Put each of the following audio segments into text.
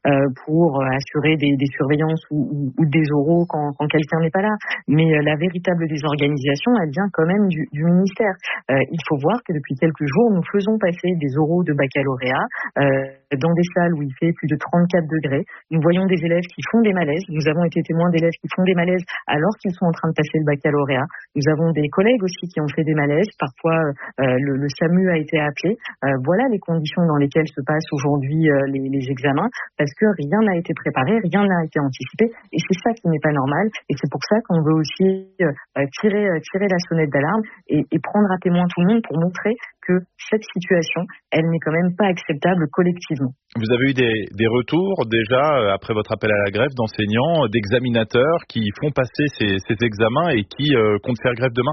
pour assurer des surveillances ou des oraux quand quelqu'un n'est pas là. Mais la véritable désorganisation, elle vient quand même du ministère. Il faut voir que depuis quelques jours, nous faisons passer des oraux de baccalauréat dans des salles où il fait plus de 34 degrés. Nous voyons des élèves qui font des malaises. Nous avons été témoins d'élèves qui font des malaises alors qu'ils sont en train de passer le baccalauréat. Nous avons des collègues aussi qui ont fait des malaises. Parfois, le SAMU a été appelé. Voilà les conditions dans lesquelles se passent aujourd'hui les examens, parce que rien n'a été préparé, rien n'a été anticipé, et c'est ça qui n'est pas normal. Et c'est pour ça qu'on veut aussi tirer la sonnette d'alarme et prendre à témoin tout le monde pour montrer que cette situation, elle n'est quand même pas acceptable collectivement. Vous avez eu des retours déjà, après votre appel à la grève, d'enseignants, d'examinateurs qui font passer ces examens et qui comptent faire grève demain ?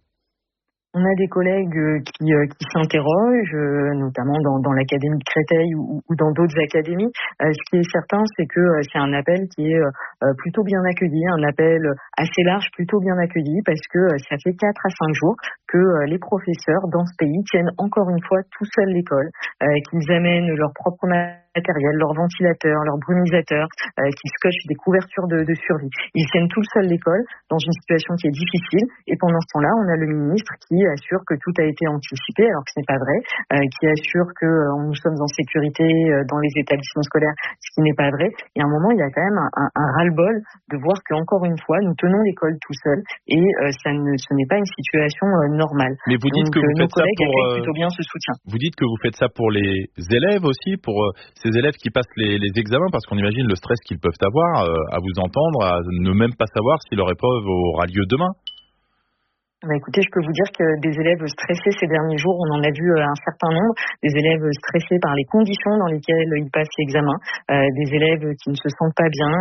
On a des collègues qui s'interrogent, notamment dans l'académie de Créteil ou dans d'autres académies. Ce qui est certain, c'est que c'est un appel qui est plutôt bien accueilli, un appel assez large, plutôt bien accueilli, parce que ça fait 4 à 5 jours que les professeurs dans ce pays tiennent encore une fois tout seuls l'école, qu'ils amènent leur propre matériel, leurs ventilateurs, leurs brumisateurs, qu'ils scotchent des couvertures de survie. Ils tiennent tout seuls l'école dans une situation qui est difficile, et pendant ce temps-là, on a le ministre qui assure que tout a été anticipé, alors que ce n'est pas vrai, qui assure que nous sommes en sécurité dans les établissements scolaires, ce qui n'est pas vrai. Et à un moment, il y a quand même un ras-le-bol de voir qu'encore une fois, nous tenons l'école tout seuls, et ce n'est pas une situation normale. Mais vous dites donc, que vous nos faites ça collègues pour accueillent plutôt bien ce soutien. Vous dites que vous faites ça pour les élèves aussi, pour ces élèves qui passent les examens, parce qu'on imagine le stress qu'ils peuvent avoir à vous entendre, à ne même pas savoir si leur épreuve aura lieu demain. Écoutez, je peux vous dire que des élèves stressés ces derniers jours, on en a vu un certain nombre, des élèves stressés par les conditions dans lesquelles ils passent l'examen, des élèves qui ne se sentent pas bien,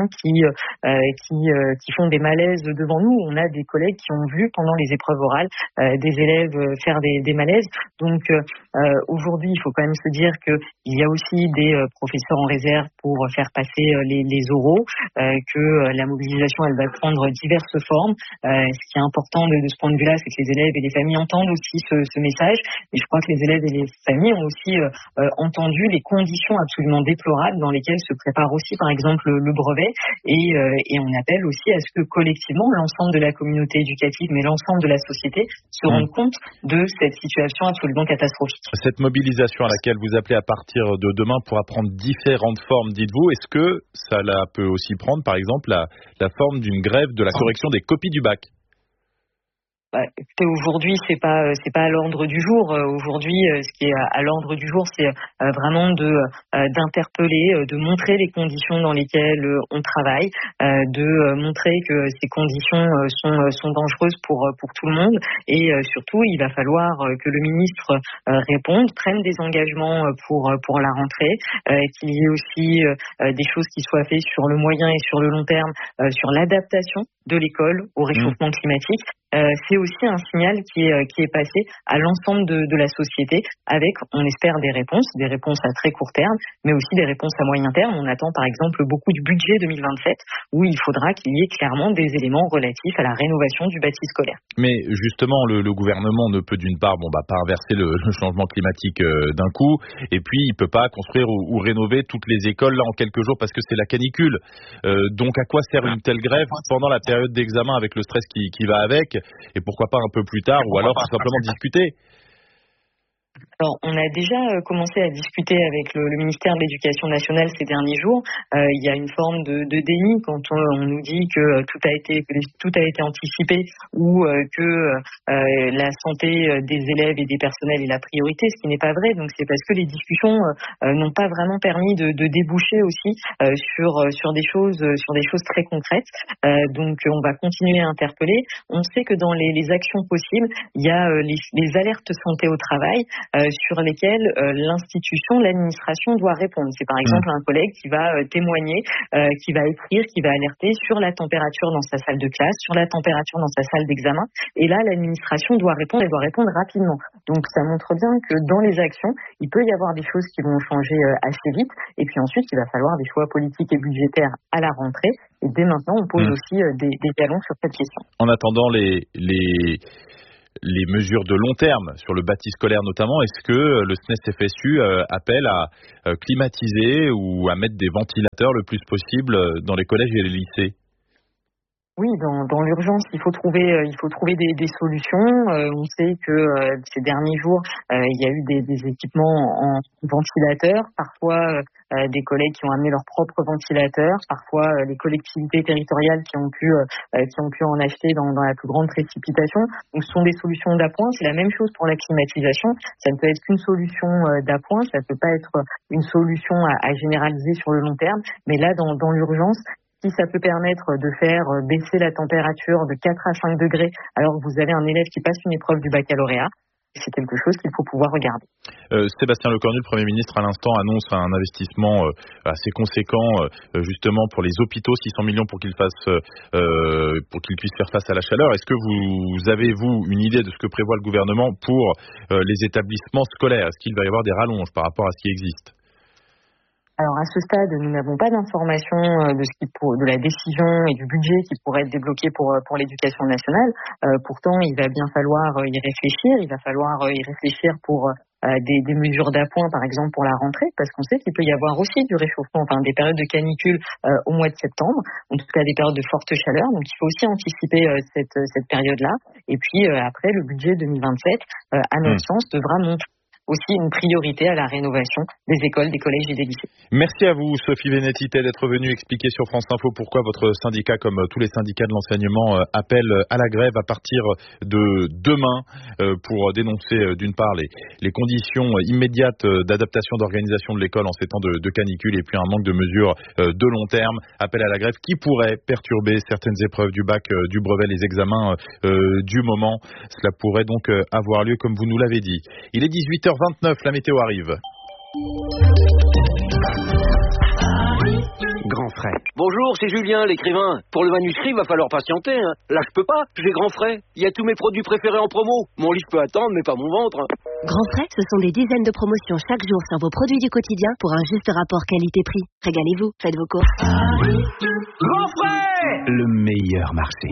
qui font des malaises devant nous. On a des collègues qui ont vu pendant les épreuves orales des élèves faire des malaises. Donc aujourd'hui, il faut quand même se dire que il y a aussi des professeurs en réserve pour faire passer les oraux, que la mobilisation elle va prendre diverses formes. Ce qui est important de ce point de vue-là, c'est que les élèves et les familles entendent aussi ce message. Et je crois que les élèves et les familles ont aussi entendu les conditions absolument déplorables dans lesquelles se prépare aussi, par exemple, le brevet. Et on appelle aussi à ce que collectivement, l'ensemble de la communauté éducative, mais l'ensemble de la société, se rendent compte de cette situation absolument catastrophique. Cette mobilisation à laquelle vous appelez à partir de demain pourra prendre différentes formes, dites-vous. Est-ce que ça peut aussi prendre, par exemple, la forme d'une grève de la correction des copies du bac ? Écoutez, aujourd'hui, c'est pas à l'ordre du jour. Aujourd'hui, ce qui est à l'ordre du jour, c'est vraiment d'interpeller, de montrer les conditions dans lesquelles on travaille, de montrer que ces conditions sont dangereuses pour tout le monde. Et surtout, il va falloir que le ministre réponde, prenne des engagements pour la rentrée, qu'il y ait aussi des choses qui soient faites sur le moyen et sur le long terme, sur l'adaptation de l'école au réchauffement climatique. C'est aussi un signal qui est passé à l'ensemble de la société avec, on espère, des réponses à très court terme, mais aussi des réponses à moyen terme. On attend par exemple beaucoup du budget 2027 où il faudra qu'il y ait clairement des éléments relatifs à la rénovation du bâti scolaire. Mais justement, le gouvernement ne peut d'une part pas inverser le changement climatique d'un coup, et puis il peut pas construire ou rénover toutes les écoles là en quelques jours parce que c'est la canicule. Donc à quoi sert une telle grève pendant la période d'examen avec le stress qui va avec? Et pourquoi pas un peu plus tard, ou alors tout simplement discuter. Alors, on a déjà commencé à discuter avec le ministère de l'Éducation nationale ces derniers jours. Il y a une forme de déni quand on nous dit que tout a été anticipé ou que la santé des élèves et des personnels est la priorité, ce qui n'est pas vrai. Donc c'est parce que les discussions n'ont pas vraiment permis de déboucher aussi sur des choses très concrètes. Donc on va continuer à interpeller. On sait que dans les actions possibles, il y a les alertes santé au travail. Sur lesquels l'institution, l'administration doit répondre. C'est par exemple un collègue qui va témoigner, qui va écrire, qui va alerter sur la température dans sa salle de classe, sur la température dans sa salle d'examen. Et là, l'administration doit répondre, elle doit répondre rapidement. Donc ça montre bien que dans les actions, il peut y avoir des choses qui vont changer assez vite. Et puis ensuite, il va falloir des choix politiques et budgétaires à la rentrée. Et dès maintenant, on pose aussi des jalons sur cette question. En attendant, les mesures de long terme sur le bâti scolaire notamment. Est-ce que le SNES-FSU appelle à climatiser ou à mettre des ventilateurs le plus possible dans les collèges et les lycées? Oui, dans l'urgence, il faut trouver des solutions. On sait que ces derniers jours, il y a eu des équipements en ventilateurs, parfois des collègues qui ont amené leurs propres ventilateurs, parfois les collectivités territoriales qui ont pu en acheter dans la plus grande précipitation. Donc, ce sont des solutions d'appoint. C'est la même chose pour la climatisation. Ça ne peut être qu'une solution d'appoint. Ça ne peut pas être une solution à généraliser sur le long terme. Mais là, dans l'urgence, si ça peut permettre de faire baisser la température de 4 à 5 degrés alors que vous avez un élève qui passe une épreuve du baccalauréat, c'est quelque chose qu'il faut pouvoir regarder. Sébastien Lecornu, le Premier ministre, à l'instant, annonce un investissement assez conséquent justement pour les hôpitaux, 600 millions pour qu'ils puissent faire face à la chaleur. Est-ce que vous avez, une idée de ce que prévoit le gouvernement pour les établissements scolaires? Est-ce qu'il va y avoir des rallonges par rapport à ce qui existe? Alors à ce stade, nous n'avons pas d'informations de la décision et du budget qui pourrait être débloqué pour l'éducation nationale. Pourtant, il va bien falloir y réfléchir. Il va falloir y réfléchir pour des mesures d'appoint, par exemple pour la rentrée, parce qu'on sait qu'il peut y avoir aussi du réchauffement, des périodes de canicule au mois de septembre, en tout cas des périodes de forte chaleur. Donc il faut aussi anticiper cette période-là. Et puis après, le budget 2027, à notre sens, devra montrer aussi une priorité à la rénovation des écoles, des collèges et des lycées. Merci à vous, Sophie Vénétité, d'être venue expliquer sur France Info pourquoi votre syndicat, comme tous les syndicats de l'enseignement, appelle à la grève à partir de demain pour dénoncer d'une part les conditions immédiates d'adaptation d'organisation de l'école en ces temps de canicule et puis un manque de mesures de long terme. Appel à la grève qui pourrait perturber certaines épreuves du bac, du brevet, les examens du moment. Cela pourrait donc avoir lieu comme vous nous l'avez dit. Il est 18h29, la météo arrive. Grand frais. Bonjour, c'est Julien, l'écrivain. Pour le manuscrit, il va falloir patienter. Là, je peux pas. J'ai Grand frais. Il y a tous mes produits préférés en promo. Mon livre peut attendre, mais pas mon ventre. Grand frais, ce sont des dizaines de promotions chaque jour sur vos produits du quotidien pour un juste rapport qualité-prix. Régalez-vous, faites vos courses. Grand frais, le meilleur marché.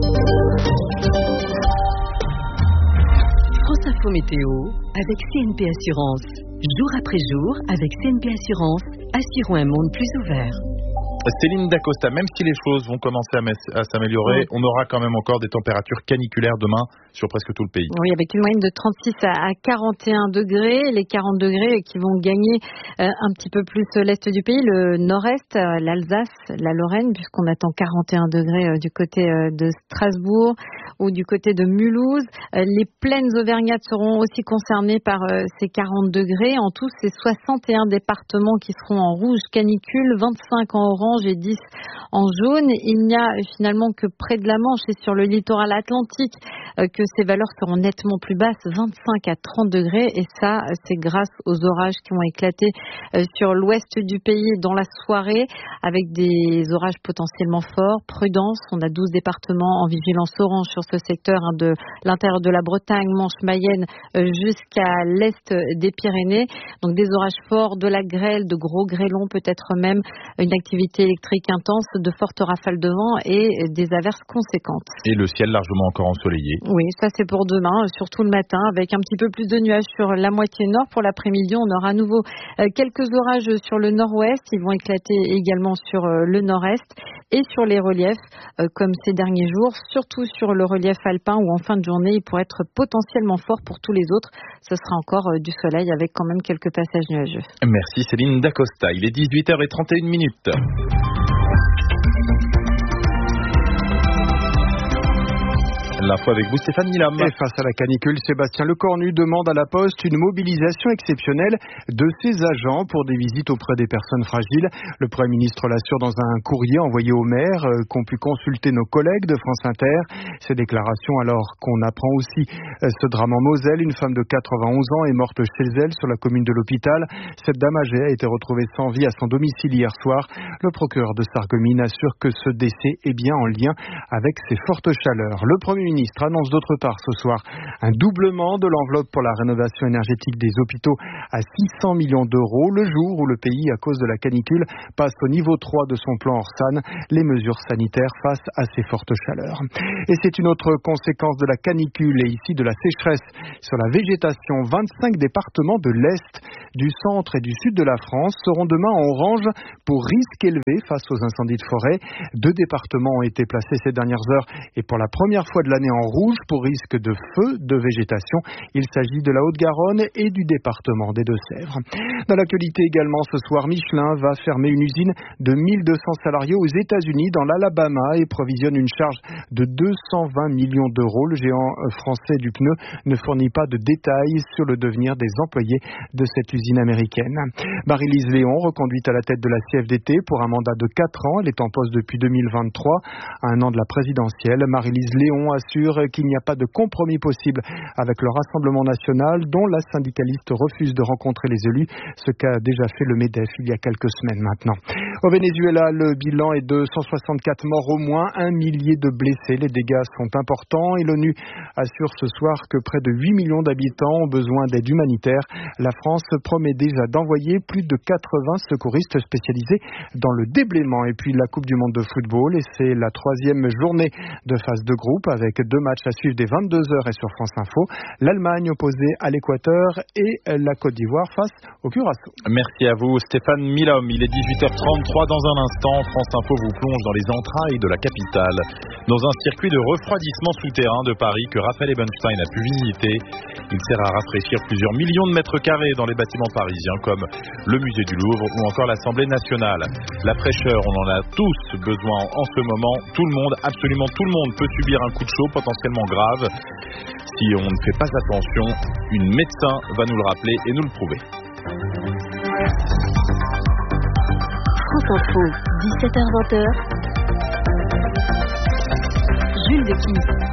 France Info Météo avec CNP Assurance. Jour après jour, avec CNP Assurance, assurons un monde plus ouvert. Céline Dacosta, même si les choses vont commencer à s'améliorer, on aura quand même encore des températures caniculaires demain sur presque tout le pays. Oui, avec une moyenne de 36 à 41 degrés. Les 40 degrés qui vont gagner un petit peu plus l'est du pays, le nord-est, l'Alsace, la Lorraine, puisqu'on attend 41 degrés du côté de Strasbourg ou du côté de Mulhouse. Les plaines auvergnates seront aussi concernées par ces 40 degrés. En tout, c'est 61 départements qui seront en rouge canicule, 25 en orange et 10 en jaune. Il n'y a finalement que près de la Manche et sur le littoral atlantique que ces valeurs seront nettement plus basses, 25 à 30 degrés. Et ça, c'est grâce aux orages qui ont éclaté sur l'ouest du pays dans la soirée, avec des orages potentiellement forts. Prudence, on a 12 départements en vigilance orange sur ce secteur, de l'intérieur de la Bretagne, Manche-Mayenne, jusqu'à l'est des Pyrénées. Donc des orages forts, de la grêle, de gros grêlons, peut-être même une activité électrique intense, de fortes rafales de vent et des averses conséquentes. Et le ciel largement encore ensoleillé. Oui, ça c'est pour demain, surtout le matin, avec un petit peu plus de nuages sur la moitié nord. Pour l'après-midi, on aura à nouveau quelques orages sur le nord-ouest. Ils vont éclater également sur le nord-est et sur les reliefs, comme ces derniers jours, surtout sur le relief alpin où en fin de journée, il pourrait être potentiellement fort pour tous les autres. Ce sera encore du soleil avec quand même quelques passages nuageux. Merci Céline Dacosta. Il est 18h31. L'info avec vous, Stéphane Milam. Et face à la canicule, Sébastien Lecornu demande à la Poste une mobilisation exceptionnelle de ses agents pour des visites auprès des personnes fragiles. Le Premier ministre l'assure dans un courrier envoyé aux maires qu'ont pu consulter nos collègues de France Inter. Ces déclarations alors qu'on apprend aussi ce drame en Moselle. Une femme de 91 ans est morte chez elle sur la commune de l'Hôpital. Cette dame âgée a été retrouvée sans vie à son domicile hier soir. Le procureur de Sarreguemines assure que ce décès est bien en lien avec ces fortes chaleurs. Le Premier Premier ministre annonce d'autre part ce soir un doublement de l'enveloppe pour la rénovation énergétique des hôpitaux à 600 millions d'euros, le jour où le pays, à cause de la canicule, passe au niveau 3 de son plan Orsan, les mesures sanitaires face à ces fortes chaleurs. Et c'est une autre conséquence de la canicule et ici de la sécheresse sur la végétation. 25 départements de l'Est, du centre et du sud de la France seront demain en orange pour risque élevé face aux incendies de forêt. 2 départements ont été placés ces dernières heures et pour la première fois de l'année en rouge pour risque de feu de végétation. Il s'agit de la Haute-Garonne et du département des Deux-Sèvres. Dans l'actualité également, ce soir, Michelin va fermer une usine de 1200 salariés aux États-Unis dans l'Alabama et provisionne une charge de 220 millions d'euros. Le géant français du pneu ne fournit pas de détails sur le devenir des employés de cette usine américaine. Marie-Lise Léon, reconduite à la tête de la CFDT pour un mandat de 4 ans. Elle est en poste depuis 2023, à un an de la présidentielle. Marie-Lise Léon assure qu'il n'y a pas de compromis possible avec le Rassemblement national, dont la syndicaliste refuse de rencontrer les élus, ce qu'a déjà fait le MEDEF il y a quelques semaines maintenant. Au Venezuela, le bilan est de 164 morts au moins, 1 millier de blessés. Les dégâts sont importants et l'ONU assure ce soir que près de 8 millions d'habitants ont besoin d'aide humanitaire. La France promet déjà d'envoyer plus de 80 secouristes spécialisés dans le déblaiement. Et puis la Coupe du Monde de football, et c'est la 3e journée de phase de groupe avec 2 matchs à suivre dès 22h et sur France Info. L'Allemagne opposée à l'Équateur et la Côte d'Ivoire face au Curaçao. Merci à vous Stéphane Milhomme. Il est 18h33 dans un instant. France Info vous plonge dans les entrailles de la capitale, dans un circuit de refroidissement souterrain de Paris que Raphaël Ebenstein a pu visiter. Il sert à rafraîchir plusieurs millions de mètres carrés dans les bâtiments parisiens comme le musée du Louvre ou encore l'Assemblée nationale. La fraîcheur, on en a tous besoin en ce moment. Tout le monde, absolument tout le monde peut subir un coup de chaud potentiellement grave. Si on ne fait pas attention, une médecin va nous le rappeler et nous le prouver. France Info, 17h-20h. Jules Dequy.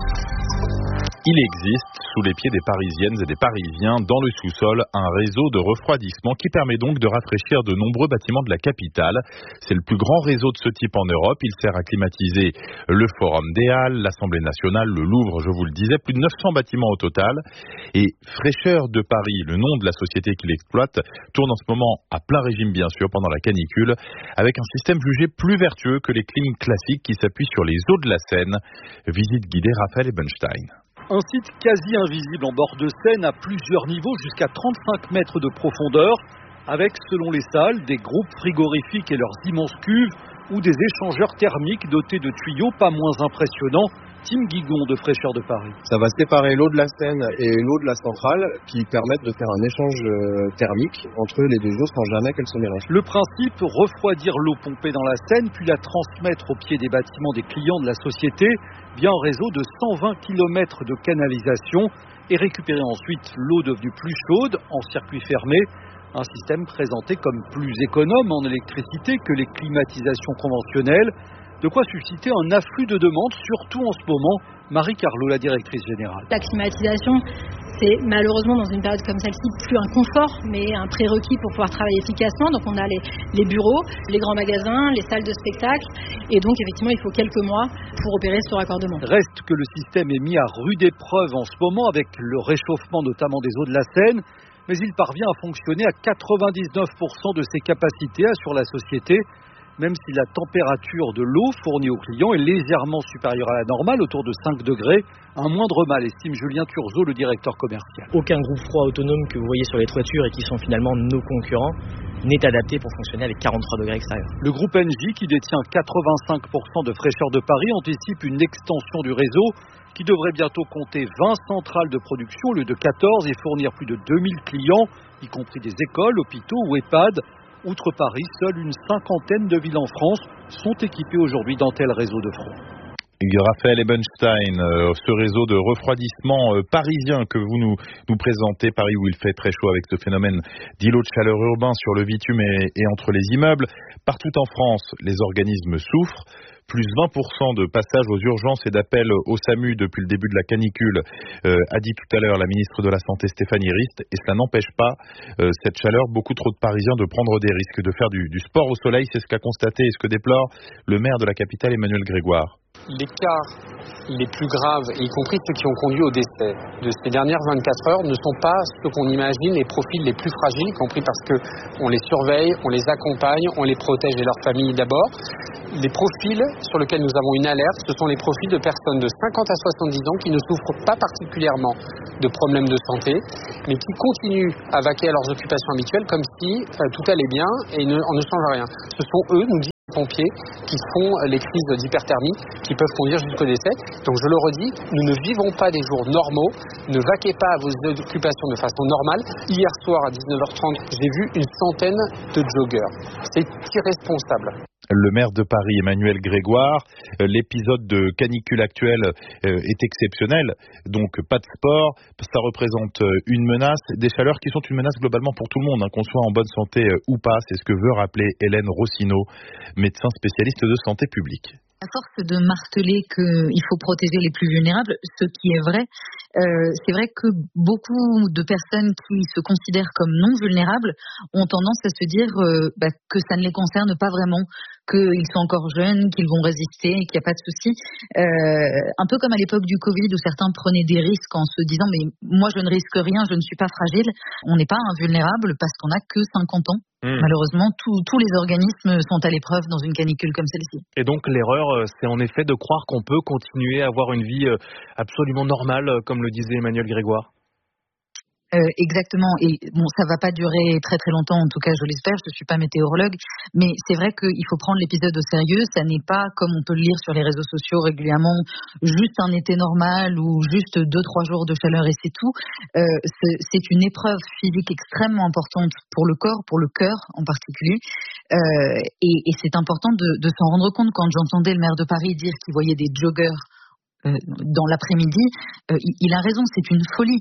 Il existe sous les pieds des Parisiennes et des Parisiens dans le sous-sol un réseau de refroidissement qui permet donc de rafraîchir de nombreux bâtiments de la capitale. C'est le plus grand réseau de ce type en Europe. Il sert à climatiser le Forum des Halles, l'Assemblée nationale, le Louvre, je vous le disais, plus de 900 bâtiments au total. Et Fraîcheur de Paris, le nom de la société qui l'exploite, tourne en ce moment à plein régime bien sûr pendant la canicule, avec un système jugé plus vertueux que les clims classiques qui s'appuient sur les eaux de la Seine. Visite guidée Raphaël Ebenstein. Un site quasi invisible en bord de Seine à plusieurs niveaux jusqu'à 35 mètres de profondeur avec, selon les salles, des groupes frigorifiques et leurs immenses cuves ou des échangeurs thermiques dotés de tuyaux pas moins impressionnants. Tim Guigon de Fraîcheur de Paris. Ça va séparer l'eau de la Seine et l'eau de la centrale qui permettent de faire un échange thermique entre les deux eaux sans jamais qu'elles se mélangent. Le principe, refroidir l'eau pompée dans la Seine puis la transmettre au pied des bâtiments des clients de la société via un réseau de 120 km de canalisation et récupérer ensuite l'eau devenue plus chaude en circuit fermé. Un système présenté comme plus économe en électricité que les climatisations conventionnelles. De quoi susciter un afflux de demandes, surtout en ce moment. Marie Carlot, la directrice générale. La climatisation, c'est malheureusement dans une période comme celle-ci plus un confort, mais un prérequis pour pouvoir travailler efficacement. Donc on a les bureaux, les grands magasins, les salles de spectacle. Et donc effectivement, il faut quelques mois pour opérer ce raccordement. Reste que le système est mis à rude épreuve en ce moment avec le réchauffement notamment des eaux de la Seine. Mais il parvient à fonctionner à 99% de ses capacités, assure la société. Même si la température de l'eau fournie aux clients est légèrement supérieure à la normale, autour de 5 degrés, un moindre mal, estime Julien Turzo, le directeur commercial. Aucun groupe froid autonome que vous voyez sur les toitures et qui sont finalement nos concurrents n'est adapté pour fonctionner avec 43 degrés extérieurs. Le groupe Engie, qui détient 85% de Fraîcheur de Paris, anticipe une extension du réseau qui devrait bientôt compter 20 centrales de production au lieu de 14 et fournir plus de 2000 clients, y compris des écoles, hôpitaux ou EHPAD. Outre Paris, seule une 50aine de villes en France sont équipées aujourd'hui d'un tel réseau de front. Raphaël Ebenstein, ce réseau de refroidissement parisien que vous nous présentez, Paris où il fait très chaud avec ce phénomène d'îlot de chaleur urbain sur le bitume et entre les immeubles. Partout en France, les organismes souffrent. plus 20% de passages aux urgences et d'appels au SAMU depuis le début de la canicule, a dit tout à l'heure la ministre de la Santé Stéphanie Rist, et cela n'empêche pas cette chaleur, beaucoup trop de Parisiens de prendre des risques, de faire du sport au soleil. C'est ce qu'a constaté et ce que déplore le maire de la capitale, Emmanuel Grégoire. Les cas les plus graves, y compris ceux qui ont conduit au décès de ces dernières 24 heures, ne sont pas ceux qu'on imagine, les profils les plus fragiles, y compris parce qu'on les surveille, on les accompagne, on les protège et leurs familles d'abord. Les profils sur lesquels nous avons une alerte, ce sont les profils de personnes de 50 à 70 ans qui ne souffrent pas particulièrement de problèmes de santé, mais qui continuent à vaquer à leurs occupations habituelles comme si tout allait bien et on ne change rien. Ce sont eux, nous dit les pompiers, qui font les crises d'hyperthermie qui peuvent conduire jusqu'au décès. Donc je le redis, nous ne vivons pas des jours normaux, ne vaquez pas à vos occupations de façon normale. Hier soir à 19h30, j'ai vu une centaine de joggeurs. C'est irresponsable. Le maire de Paris, Emmanuel Grégoire, l'épisode de canicule actuel est exceptionnel, donc pas de sport, ça représente une menace, des chaleurs qui sont une menace globalement pour tout le monde, qu'on soit en bonne santé ou pas, c'est ce que veut rappeler Hélène Rossineau, médecin spécialiste de santé publique. À force de marteler qu'il faut protéger les plus vulnérables, ce qui est vrai, c'est vrai que beaucoup de personnes qui se considèrent comme non vulnérables ont tendance à se dire que ça ne les concerne pas vraiment, qu'ils sont encore jeunes, qu'ils vont résister, qu'il n'y a pas de souci. Un peu comme à l'époque du Covid où certains prenaient des risques en se disant mais moi je ne risque rien, je ne suis pas fragile. On n'est pas invulnérable parce qu'on n'a que 50 ans. Malheureusement, tous les organismes sont à l'épreuve dans une canicule comme celle-ci. Et donc l'erreur, c'est en effet de croire qu'on peut continuer à avoir une vie absolument normale, comme le disait Emmanuel Grégoire. Exactement, et bon, ça va pas durer très très longtemps, en tout cas je l'espère, je ne suis pas météorologue, mais c'est vrai qu'il faut prendre l'épisode au sérieux, ça n'est pas comme on peut le lire sur les réseaux sociaux régulièrement, juste un été normal ou juste 2-3 jours de chaleur et c'est tout. C'est une épreuve physique extrêmement importante pour le corps, pour le cœur en particulier, et c'est important de s'en rendre compte. Quand j'entendais le maire de Paris dire qu'il voyait des joggeurs dans l'après-midi, il a raison, c'est une folie.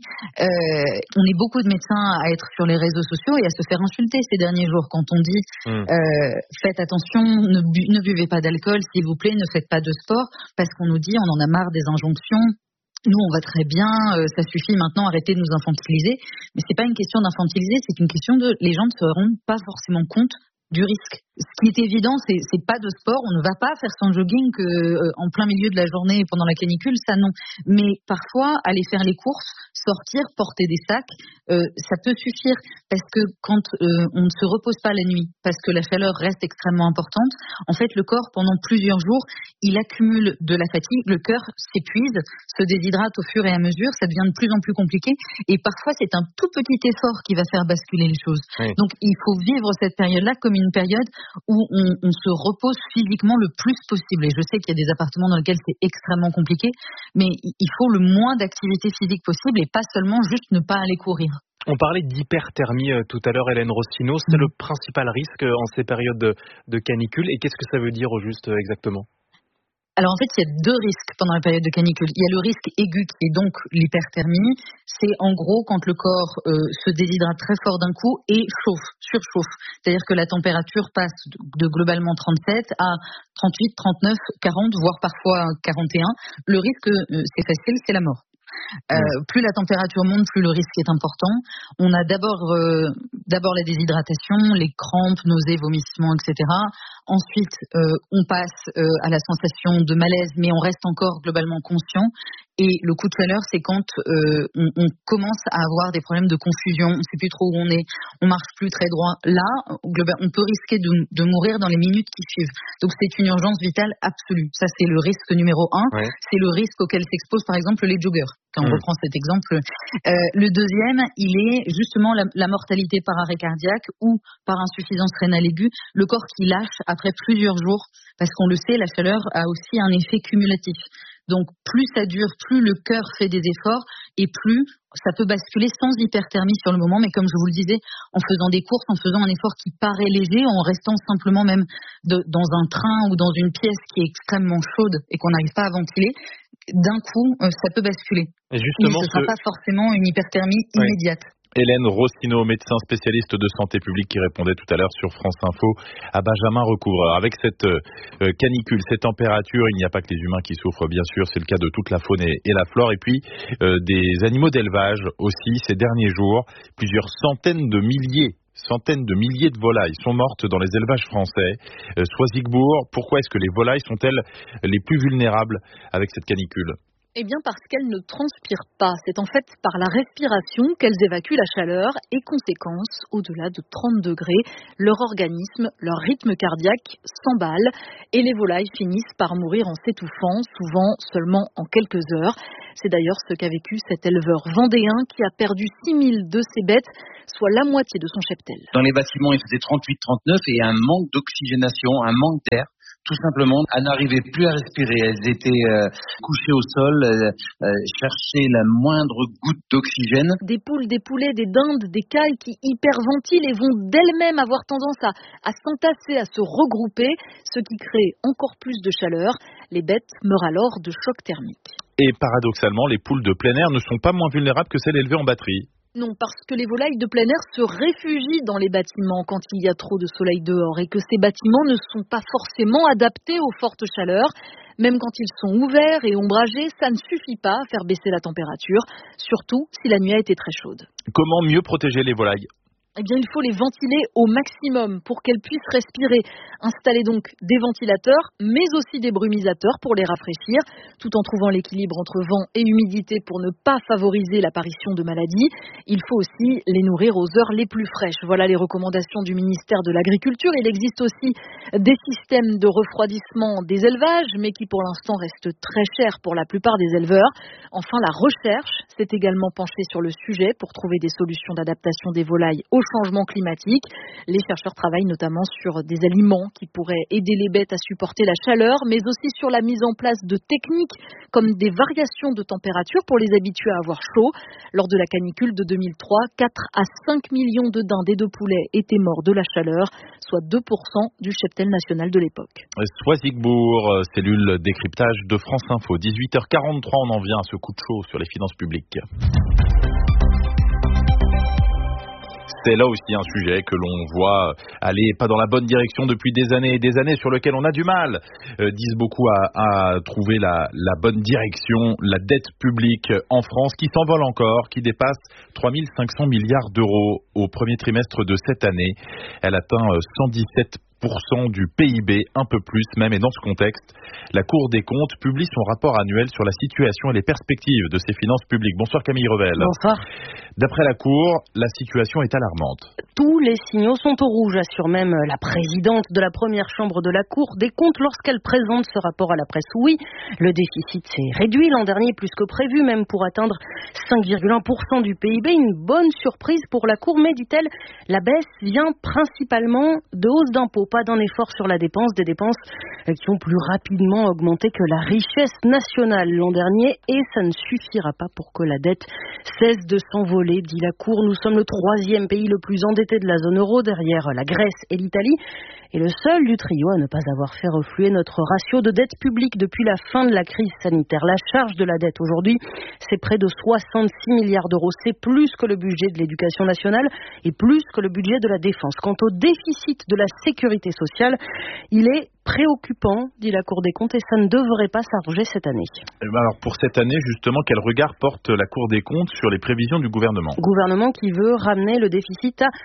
On est beaucoup de médecins à être sur les réseaux sociaux et à se faire insulter ces derniers jours quand on dit faites attention, ne buvez pas d'alcool, s'il vous plaît, ne faites pas de sport, parce qu'on nous dit on en a marre des injonctions. Nous, on va très bien, ça suffit maintenant, arrêtez de nous infantiliser. Mais c'est pas une question d'infantiliser, c'est une question de les gens ne se rendent pas forcément compte du risque. Ce qui est évident, c'est pas de sport. On ne va pas faire son jogging en plein milieu de la journée pendant la canicule, ça non. Mais parfois, aller faire les courses, sortir, porter des sacs, ça peut suffire. Parce que quand on ne se repose pas la nuit, parce que la chaleur reste extrêmement importante, en fait, le corps, pendant plusieurs jours, il accumule de la fatigue, le cœur s'épuise, se déshydrate au fur et à mesure, ça devient de plus en plus compliqué. Et parfois, c'est un tout petit effort qui va faire basculer les choses. Oui. Donc, il faut vivre cette période-là comme une période où on se repose physiquement le plus possible. Et je sais qu'il y a des appartements dans lesquels c'est extrêmement compliqué, mais il faut le moins d'activité physique possible et pas seulement juste ne pas aller courir. On parlait d'hyperthermie tout à l'heure, Hélène Rossineau. C'est le principal risque en ces périodes de canicule. Et qu'est-ce que ça veut dire au juste exactement ? Alors en fait, il y a deux risques pendant la période de canicule. Il y a le risque aigu qui est donc l'hyperthermie. C'est en gros quand le corps se déshydrate très fort d'un coup et surchauffe. C'est-à-dire que la température passe de globalement 37 à 38, 39, 40, voire parfois 41. Le risque, c'est facile, c'est la mort. Plus la température monte, plus le risque est important. On a d'abord la déshydratation, les crampes, nausées, vomissements, etc. Ensuite, on passe à la sensation de malaise, mais on reste encore globalement conscient. Et le coup de chaleur, c'est quand on commence à avoir des problèmes de confusion, on ne sait plus trop où on est, on marche plus très droit. Là, on peut risquer de mourir dans les minutes qui suivent. Donc c'est une urgence vitale absolue. Ça, c'est le risque numéro 1. Ouais. C'est le risque auquel s'exposent par exemple les joggeurs. Quand on reprend cet exemple. Le deuxième, il est justement la mortalité par arrêt cardiaque ou par insuffisance rénale aiguë, le corps qui lâche après plusieurs jours, parce qu'on le sait, la chaleur a aussi un effet cumulatif. Donc plus ça dure, plus le cœur fait des efforts et plus ça peut basculer sans hyperthermie sur le moment, mais comme je vous le disais, en faisant des courses, en faisant un effort qui paraît léger, en restant simplement même dans un train ou dans une pièce qui est extrêmement chaude et qu'on n'arrive pas à ventiler, d'un coup, ça peut basculer. Et justement, ce ne sera pas forcément une hyperthermie immédiate. Hélène Rossineau, médecin spécialiste de santé publique qui répondait tout à l'heure sur France Info à Benjamin Recouvreur. Avec cette canicule, ces températures, il n'y a pas que les humains qui souffrent, bien sûr, c'est le cas de toute la faune et la flore, et puis des animaux d'élevage aussi. Ces derniers jours, plusieurs centaines de milliers de volailles sont mortes dans les élevages français. Soisigbourg, pourquoi est-ce que les volailles sont-elles les plus vulnérables avec cette canicule ? Eh bien parce qu'elles ne transpirent pas. C'est en fait par la respiration qu'elles évacuent la chaleur et conséquence, au-delà de 30 degrés, leur organisme, leur rythme cardiaque s'emballe et les volailles finissent par mourir en s'étouffant, souvent seulement en quelques heures. C'est d'ailleurs ce qu'a vécu cet éleveur vendéen qui a perdu 6000 de ses bêtes, soit la moitié de son cheptel. Dans les bâtiments, il faisait 38-39 et un manque d'oxygénation, un manque d'air. Tout simplement, elles n'arrivaient plus à respirer. Elles étaient couchées au sol, cherchaient la moindre goutte d'oxygène. Des poules, des poulets, des dindes, des cailles qui hyperventilent et vont d'elles-mêmes avoir tendance à s'entasser, à se regrouper, ce qui crée encore plus de chaleur. Les bêtes meurent alors de choc thermique. Et paradoxalement, les poules de plein air ne sont pas moins vulnérables que celles élevées en batterie. Non, parce que les volailles de plein air se réfugient dans les bâtiments quand il y a trop de soleil dehors et que ces bâtiments ne sont pas forcément adaptés aux fortes chaleurs. Même quand ils sont ouverts et ombragés, ça ne suffit pas à faire baisser la température, surtout si la nuit a été très chaude. Comment mieux protéger les volailles ? Eh bien, il faut les ventiler au maximum pour qu'elles puissent respirer. Installer donc des ventilateurs, mais aussi des brumisateurs pour les rafraîchir, tout en trouvant l'équilibre entre vent et humidité pour ne pas favoriser l'apparition de maladies. Il faut aussi les nourrir aux heures les plus fraîches. Voilà les recommandations du ministère de l'Agriculture. Il existe aussi des systèmes de refroidissement des élevages, mais qui pour l'instant restent très chers pour la plupart des éleveurs. Enfin, la recherche s'est également penchée sur le sujet pour trouver des solutions d'adaptation des volailles au changement climatique. Les chercheurs travaillent notamment sur des aliments qui pourraient aider les bêtes à supporter la chaleur, mais aussi sur la mise en place de techniques comme des variations de température pour les habituer à avoir chaud. Lors de la canicule de 2003, 4 à 5 millions de dindes et de poulets étaient morts de la chaleur, soit 2% du cheptel national de l'époque. Soisigbourg, cellule décryptage de France Info. 18h43, on en vient à ce coup de chaud sur les finances publiques. C'est là aussi un sujet que l'on voit aller pas dans la bonne direction depuis des années et des années, sur lequel on a du mal, disent beaucoup, à trouver la bonne direction. La dette publique en France qui s'envole encore, qui dépasse 3 500 milliards d'euros au premier trimestre de cette année. Elle atteint 117% du PIB, un peu plus même. Et dans ce contexte, la Cour des comptes publie son rapport annuel sur la situation et les perspectives de ses finances publiques. Bonsoir Camille Revel. Bonsoir. D'après la Cour, la situation est alarmante. Tous les signaux sont au rouge, assure même la présidente de la première chambre de la Cour des comptes lorsqu'elle présente ce rapport à la presse. Oui, le déficit s'est réduit l'an dernier plus que prévu, même pour atteindre 5,1% du PIB. Une bonne surprise pour la Cour, mais dit-elle, la baisse vient principalement de hausse d'impôts, pas d'un effort sur la dépense, des dépenses qui ont plus rapidement augmenté que la richesse nationale l'an dernier, et ça ne suffira pas pour que la dette cesse de s'envoler, dit la Cour. Nous sommes le 3e pays le plus endetté de la zone euro, derrière la Grèce et l'Italie, et le seul du trio à ne pas avoir fait refluer notre ratio de dette publique depuis la fin de la crise sanitaire. La charge de la dette aujourd'hui, c'est près de 66 milliards d'euros. C'est plus que le budget de l'éducation nationale et plus que le budget de la défense. Quant au déficit de la sécurité sociale, il est préoccupant, dit la Cour des comptes, et ça ne devrait pas s'arranger cette année. Alors pour cette année, justement, quel regard porte la Cour des comptes sur les prévisions du gouvernement ? Gouvernement qui veut ramener le déficit à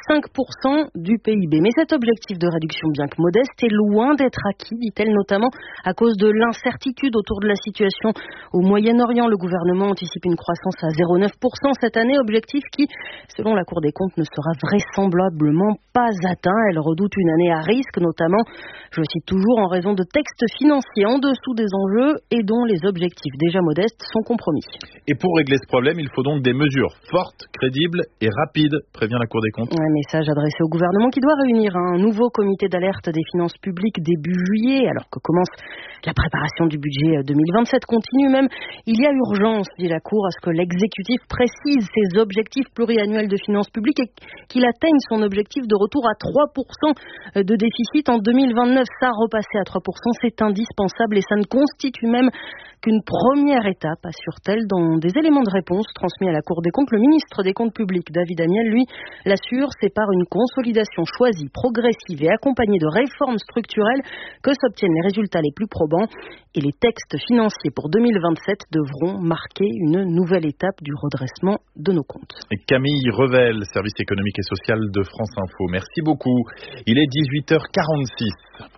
5% du PIB. Mais cet objectif de réduction, bien que modeste, est loin d'être acquis, dit-elle, notamment à cause de l'incertitude autour de la situation au Moyen-Orient. Le gouvernement anticipe une croissance à 0,9% cette année, objectif qui, selon la Cour des comptes, ne sera vraisemblablement pas atteint. Elle redoute une année à risque, notamment, je cite toujours, en raison de textes financiers en dessous des enjeux et dont les objectifs déjà modestes sont compromis. Et pour régler ce problème, il faut donc des mesures fortes, crédibles et rapides, prévient la Cour des comptes. Un message adressé au gouvernement qui doit réunir un nouveau comité d'alerte des finances publiques début juillet, alors que commence la préparation du budget 2027. Continue même, il y a urgence, dit la Cour, à ce que l'exécutif précise ses objectifs pluriannuels de finances publiques et qu'il atteigne son objectif de retour à 3% de déficit en 2029. ça, repasser à 3%, c'est indispensable et ça ne constitue même qu'une première étape, assure-t-elle dans des éléments de réponse transmis à la Cour des comptes. Le ministre des Comptes publics, David Amiel, lui, l'assure, c'est par une consolidation choisie, progressive et accompagnée de réformes structurelles que s'obtiennent les résultats les plus probants. Et les textes financiers pour 2027 devront marquer une nouvelle étape du redressement de nos comptes. Et Camille Revel, service économique et social de France Info. Merci beaucoup. Il est 18h46.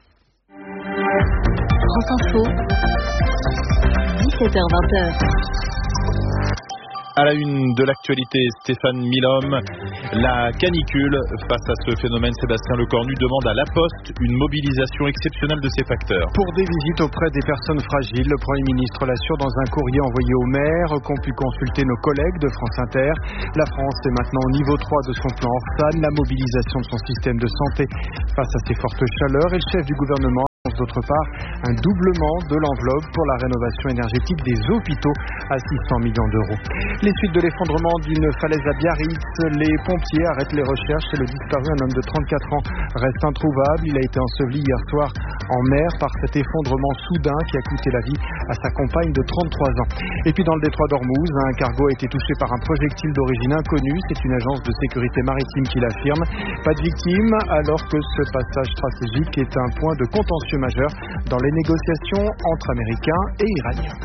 France Info, 17h-20h. À la une de l'actualité, Stéphane Milhomme, la canicule. Face à ce phénomène, Sébastien Lecornu demande à La Poste une mobilisation exceptionnelle de ces facteurs. Pour des visites auprès des personnes fragiles, le Premier ministre l'assure dans un courrier envoyé aux maires qu'ont pu consulter nos collègues de France Inter. La France est maintenant au niveau 3 de son plan Orsan, la mobilisation de son système de santé face à ces fortes chaleurs, et le chef du gouvernement annonce d'autre part un doublement de l'enveloppe pour la rénovation énergétique des hôpitaux à 600 millions d'euros. Les suites de l'effondrement d'une falaise à Biarritz, les pompiers arrêtent les recherches et le disparu, un homme de 34 ans, reste introuvable. Il a été enseveli hier soir en mer par cet effondrement soudain qui a coûté la vie à sa compagne de 33 ans. Et puis dans le détroit d'Ormuz, un cargo a été touché par un projectile d'origine inconnue. C'est une agence de sécurité maritime qui l'affirme. Pas de victimes alors que ce passage stratégique est un point de contentieux majeur dans les négociations entre Américains et Iraniens.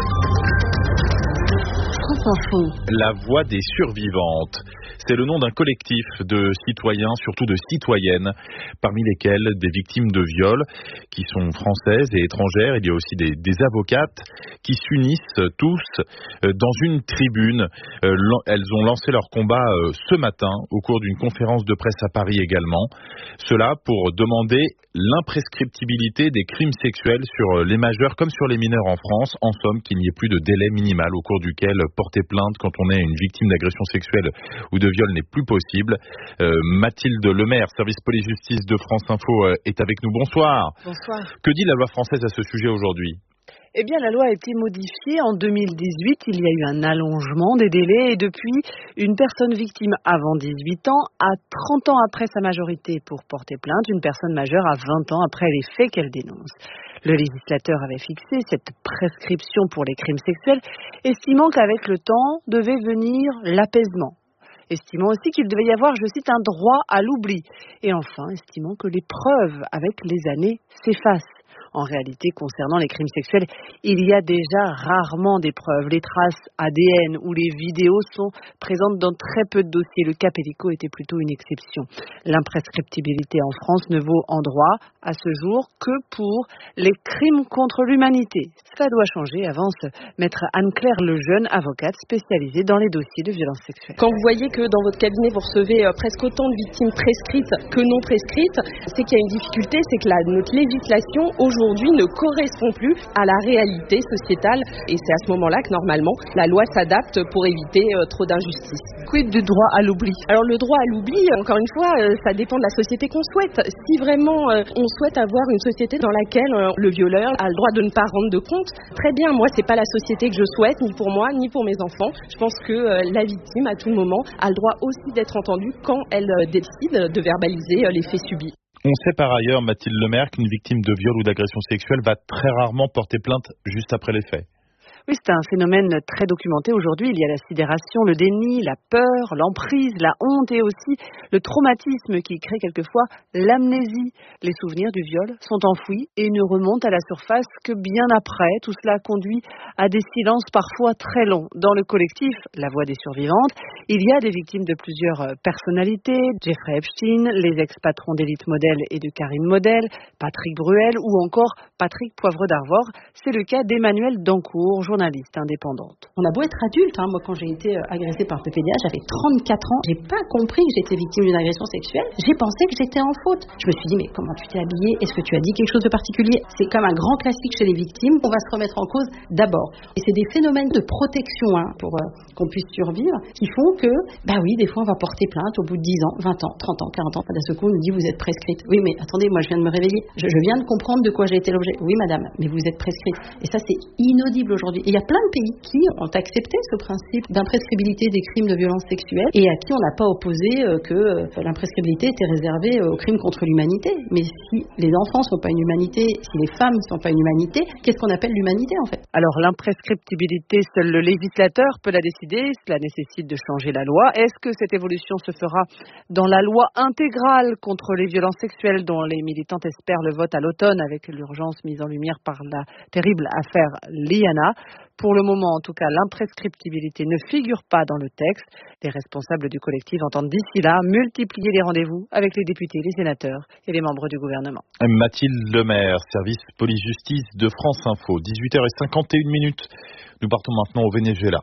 La voix des survivantes. C'est le nom d'un collectif de citoyens, surtout de citoyennes, parmi lesquelles des victimes de viols qui sont françaises et étrangères. Il y a aussi des avocates qui s'unissent tous dans une tribune. Elles ont lancé leur combat ce matin au cours d'une conférence de presse à Paris également. Cela pour demander l'imprescriptibilité des crimes sexuels sur les majeurs comme sur les mineurs en France. En somme, qu'il n'y ait plus de délai minimal au cours duquel porter plainte quand on est une victime d'agression sexuelle ou de viol n'est plus possible. Mathilde Lemaire, service police-justice de France Info, est avec nous. Bonsoir. Bonsoir. Que dit la loi française à ce sujet aujourd'hui ? Eh bien, la loi a été modifiée en 2018. Il y a eu un allongement des délais et depuis, une personne victime avant 18 ans a 30 ans après sa majorité pour porter plainte, une personne majeure a 20 ans après les faits qu'elle dénonce. Le législateur avait fixé cette prescription pour les crimes sexuels, estimant qu'avec le temps devait venir l'apaisement. Estimant aussi qu'il devait y avoir, je cite, un droit à l'oubli. Et enfin, estimant que les preuves avec les années s'effacent. En réalité, concernant les crimes sexuels, il y a déjà rarement des preuves. Les traces ADN ou les vidéos sont présentes dans très peu de dossiers. Le cas Pellico était plutôt une exception. L'imprescriptibilité en France ne vaut en droit, à ce jour, que pour les crimes contre l'humanité. Cela doit changer, avance maître Anne-Claire Lejeune, avocate spécialisée dans les dossiers de violences sexuelles. Quand vous voyez que dans votre cabinet, vous recevez presque autant de victimes prescrites que non prescrites, c'est qu'il y a une difficulté, c'est que notre législation, aujourd'hui, ne correspond plus à la réalité sociétale. Et c'est à ce moment-là que, normalement, la loi s'adapte pour éviter trop d'injustices. Quid du droit à l'oubli ? Alors, le droit à l'oubli, encore une fois, ça dépend de la société qu'on souhaite. Si vraiment on souhaite avoir une société dans laquelle le violeur a le droit de ne pas rendre de compte, très bien, moi, c'est pas la société que je souhaite, ni pour moi, ni pour mes enfants. Je pense que la victime, à tout moment, a le droit aussi d'être entendue quand elle décide de verbaliser les faits subis. On sait par ailleurs, Mathilde Lemaire, qu'une victime de viol ou d'agression sexuelle va très rarement porter plainte juste après les faits. Oui, c'est un phénomène très documenté aujourd'hui. Il y a la sidération, le déni, la peur, l'emprise, la honte et aussi le traumatisme qui crée quelquefois l'amnésie. Les souvenirs du viol sont enfouis et ne remontent à la surface que bien après. Tout cela conduit à des silences parfois très longs. Dans le collectif La Voix des survivantes, il y a des victimes de plusieurs personnalités. Jeffrey Epstein, les ex-patrons d'Élite Model et de Karine Model, Patrick Bruel ou encore Patrick Poivre d'Arvor. C'est le cas d'Emmanuel Dancourt, journaliste indépendante. On a beau être adulte, moi quand j'ai été agressée par PPDA, j'avais 34 ans, j'ai pas compris que j'étais victime d'une agression sexuelle, j'ai pensé que j'étais en faute. Je me suis dit mais comment tu t'es habillée, est-ce que tu as dit quelque chose de particulier? C'est comme un grand classique chez les victimes, on va se remettre en cause d'abord. Et c'est des phénomènes de protection pour qu'on puisse survivre qui font que, oui, des fois on va porter plainte au bout de 10 ans, 20 ans, 30 ans, 40 ans. D'un seul coup on nous dit vous êtes prescrite. Oui mais attendez, moi je viens de me réveiller, je viens de comprendre de quoi j'ai été l'objet. Oui madame, mais vous êtes prescrite. Et ça c'est inaudible aujourd'hui. Et il y a plein de pays qui ont accepté ce principe d'imprescriptibilité des crimes de violence sexuelle et à qui on n'a pas opposé que l'imprescriptibilité était réservée aux crimes contre l'humanité. Mais si les enfants ne sont pas une humanité, si les femmes ne sont pas une humanité, qu'est-ce qu'on appelle l'humanité en fait? Alors l'imprescriptibilité, seul le législateur peut la décider, cela nécessite de changer la loi. Est-ce que cette évolution se fera dans la loi intégrale contre les violences sexuelles dont les militantes espèrent le vote à l'automne avec l'urgence mise en lumière par la terrible affaire Liana? Pour le moment, en tout cas, l'imprescriptibilité ne figure pas dans le texte. Les responsables du collectif entendent d'ici là multiplier les rendez-vous avec les députés, les sénateurs et les membres du gouvernement. Mathilde Lemaire, service police-justice de France Info, 18h51. Nous partons maintenant au Venezuela.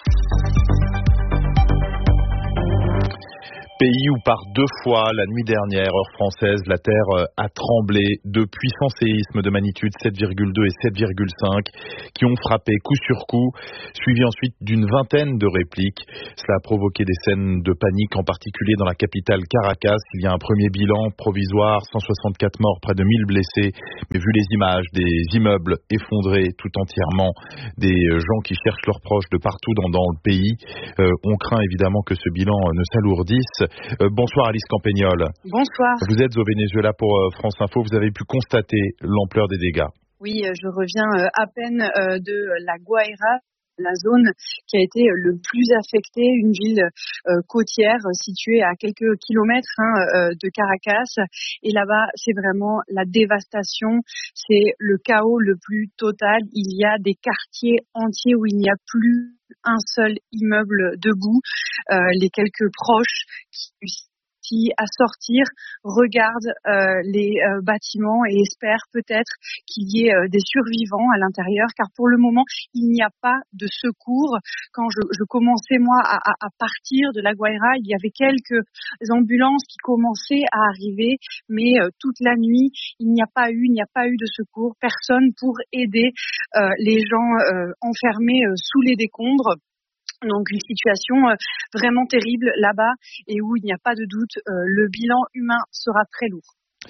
Pays où par 2 fois la nuit dernière, heure française, la terre a tremblé de puissants séismes de magnitude 7,2 et 7,5 qui ont frappé coup sur coup, suivi ensuite d'une vingtaine de répliques. Cela a provoqué des scènes de panique, en particulier dans la capitale Caracas. Il y a un premier bilan provisoire, 164 morts, près de 1000 blessés. Mais vu les images des immeubles effondrés tout entièrement, des gens qui cherchent leurs proches de partout dans le pays, on craint évidemment que ce bilan ne s'alourdisse. Bonsoir Alice Campagnol. Bonsoir. Vous êtes au Venezuela pour France Info. Vous avez pu constater l'ampleur des dégâts. Oui, je reviens à peine de La Guaira, la zone qui a été le plus affectée, une ville côtière située à quelques kilomètres de Caracas. Et là-bas, c'est vraiment la dévastation, c'est le chaos le plus total. Il y a des quartiers entiers où il n'y a plus un seul immeuble debout. Les quelques proches qui à sortir regardent les bâtiments et espèrent peut-être qu'il y ait des survivants à l'intérieur, car pour le moment il n'y a pas de secours. Quand je commençais moi à partir de La Guaira, il y avait quelques ambulances qui commençaient à arriver, mais toute la nuit il n'y a pas eu de secours, personne pour aider les gens enfermés sous les décombres. Donc une situation vraiment terrible là-bas et où il n'y a pas de doute, le bilan humain sera très lourd.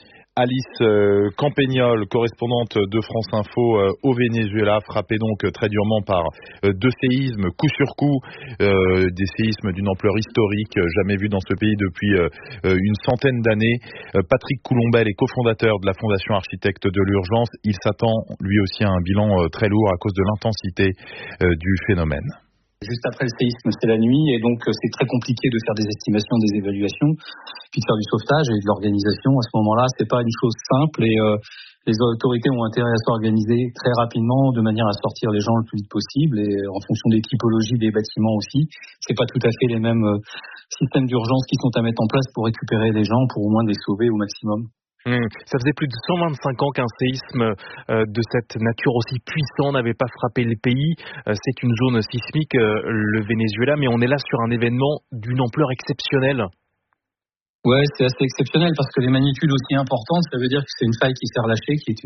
Alice Campagnol, correspondante de France Info au Venezuela, frappée donc très durement par 2 séismes coup sur coup, des séismes d'une ampleur historique jamais vue dans ce pays depuis une centaine d'années. Patrick Coulombelle est cofondateur de la Fondation Architectes de l'Urgence. Il s'attend lui aussi à un bilan très lourd à cause de l'intensité du phénomène. Juste après le séisme, c'est la nuit et donc c'est très compliqué de faire des estimations, des évaluations, puis de faire du sauvetage et de l'organisation. À ce moment-là, c'est pas une chose simple et les autorités ont intérêt à s'organiser très rapidement de manière à sortir les gens le plus vite possible et en fonction des typologies des bâtiments aussi. C'est pas tout à fait les mêmes systèmes d'urgence qui sont à mettre en place pour récupérer les gens, pour au moins les sauver au maximum. Ça faisait plus de 125 ans qu'un séisme de cette nature aussi puissant n'avait pas frappé le pays. C'est une zone sismique, le Venezuela, mais on est là sur un événement d'une ampleur exceptionnelle. Ouais, c'est assez exceptionnel parce que les magnitudes aussi importantes, ça veut dire que c'est une faille qui s'est relâchée, qui est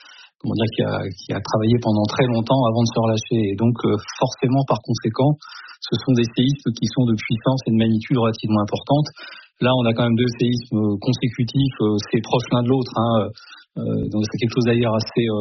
qui a travaillé pendant très longtemps avant de se relâcher. Et donc forcément, par conséquent, ce sont des séismes qui sont de puissance et de magnitude relativement importantes. Là, on a quand même 2 séismes consécutifs, c'est proche l'un de l'autre, donc c'est quelque chose d'ailleurs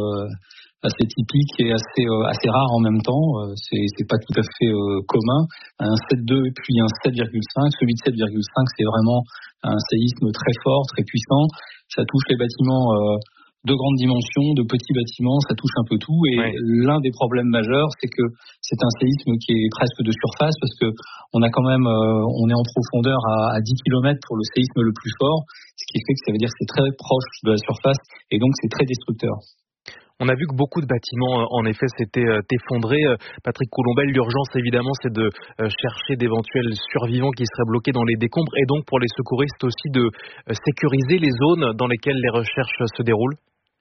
assez typique et assez rare en même temps. C'est pas tout à fait commun. Un 7,2 et puis un 7,5. Celui de 7,5, c'est vraiment un séisme très fort, très puissant. Ça touche les bâtiments de grandes dimensions, de petits bâtiments, ça touche un peu tout. Et l'un des problèmes majeurs, c'est que c'est un séisme qui est presque de surface parce que on est en profondeur à 10 km pour le séisme le plus fort, ce qui fait que ça veut dire que c'est très proche de la surface et donc c'est très destructeur. On a vu que beaucoup de bâtiments, en effet, s'étaient effondrés. Patrick Coulombelle, l'urgence, évidemment, c'est de chercher d'éventuels survivants qui seraient bloqués dans les décombres et donc pour les secouristes aussi de sécuriser les zones dans lesquelles les recherches se déroulent.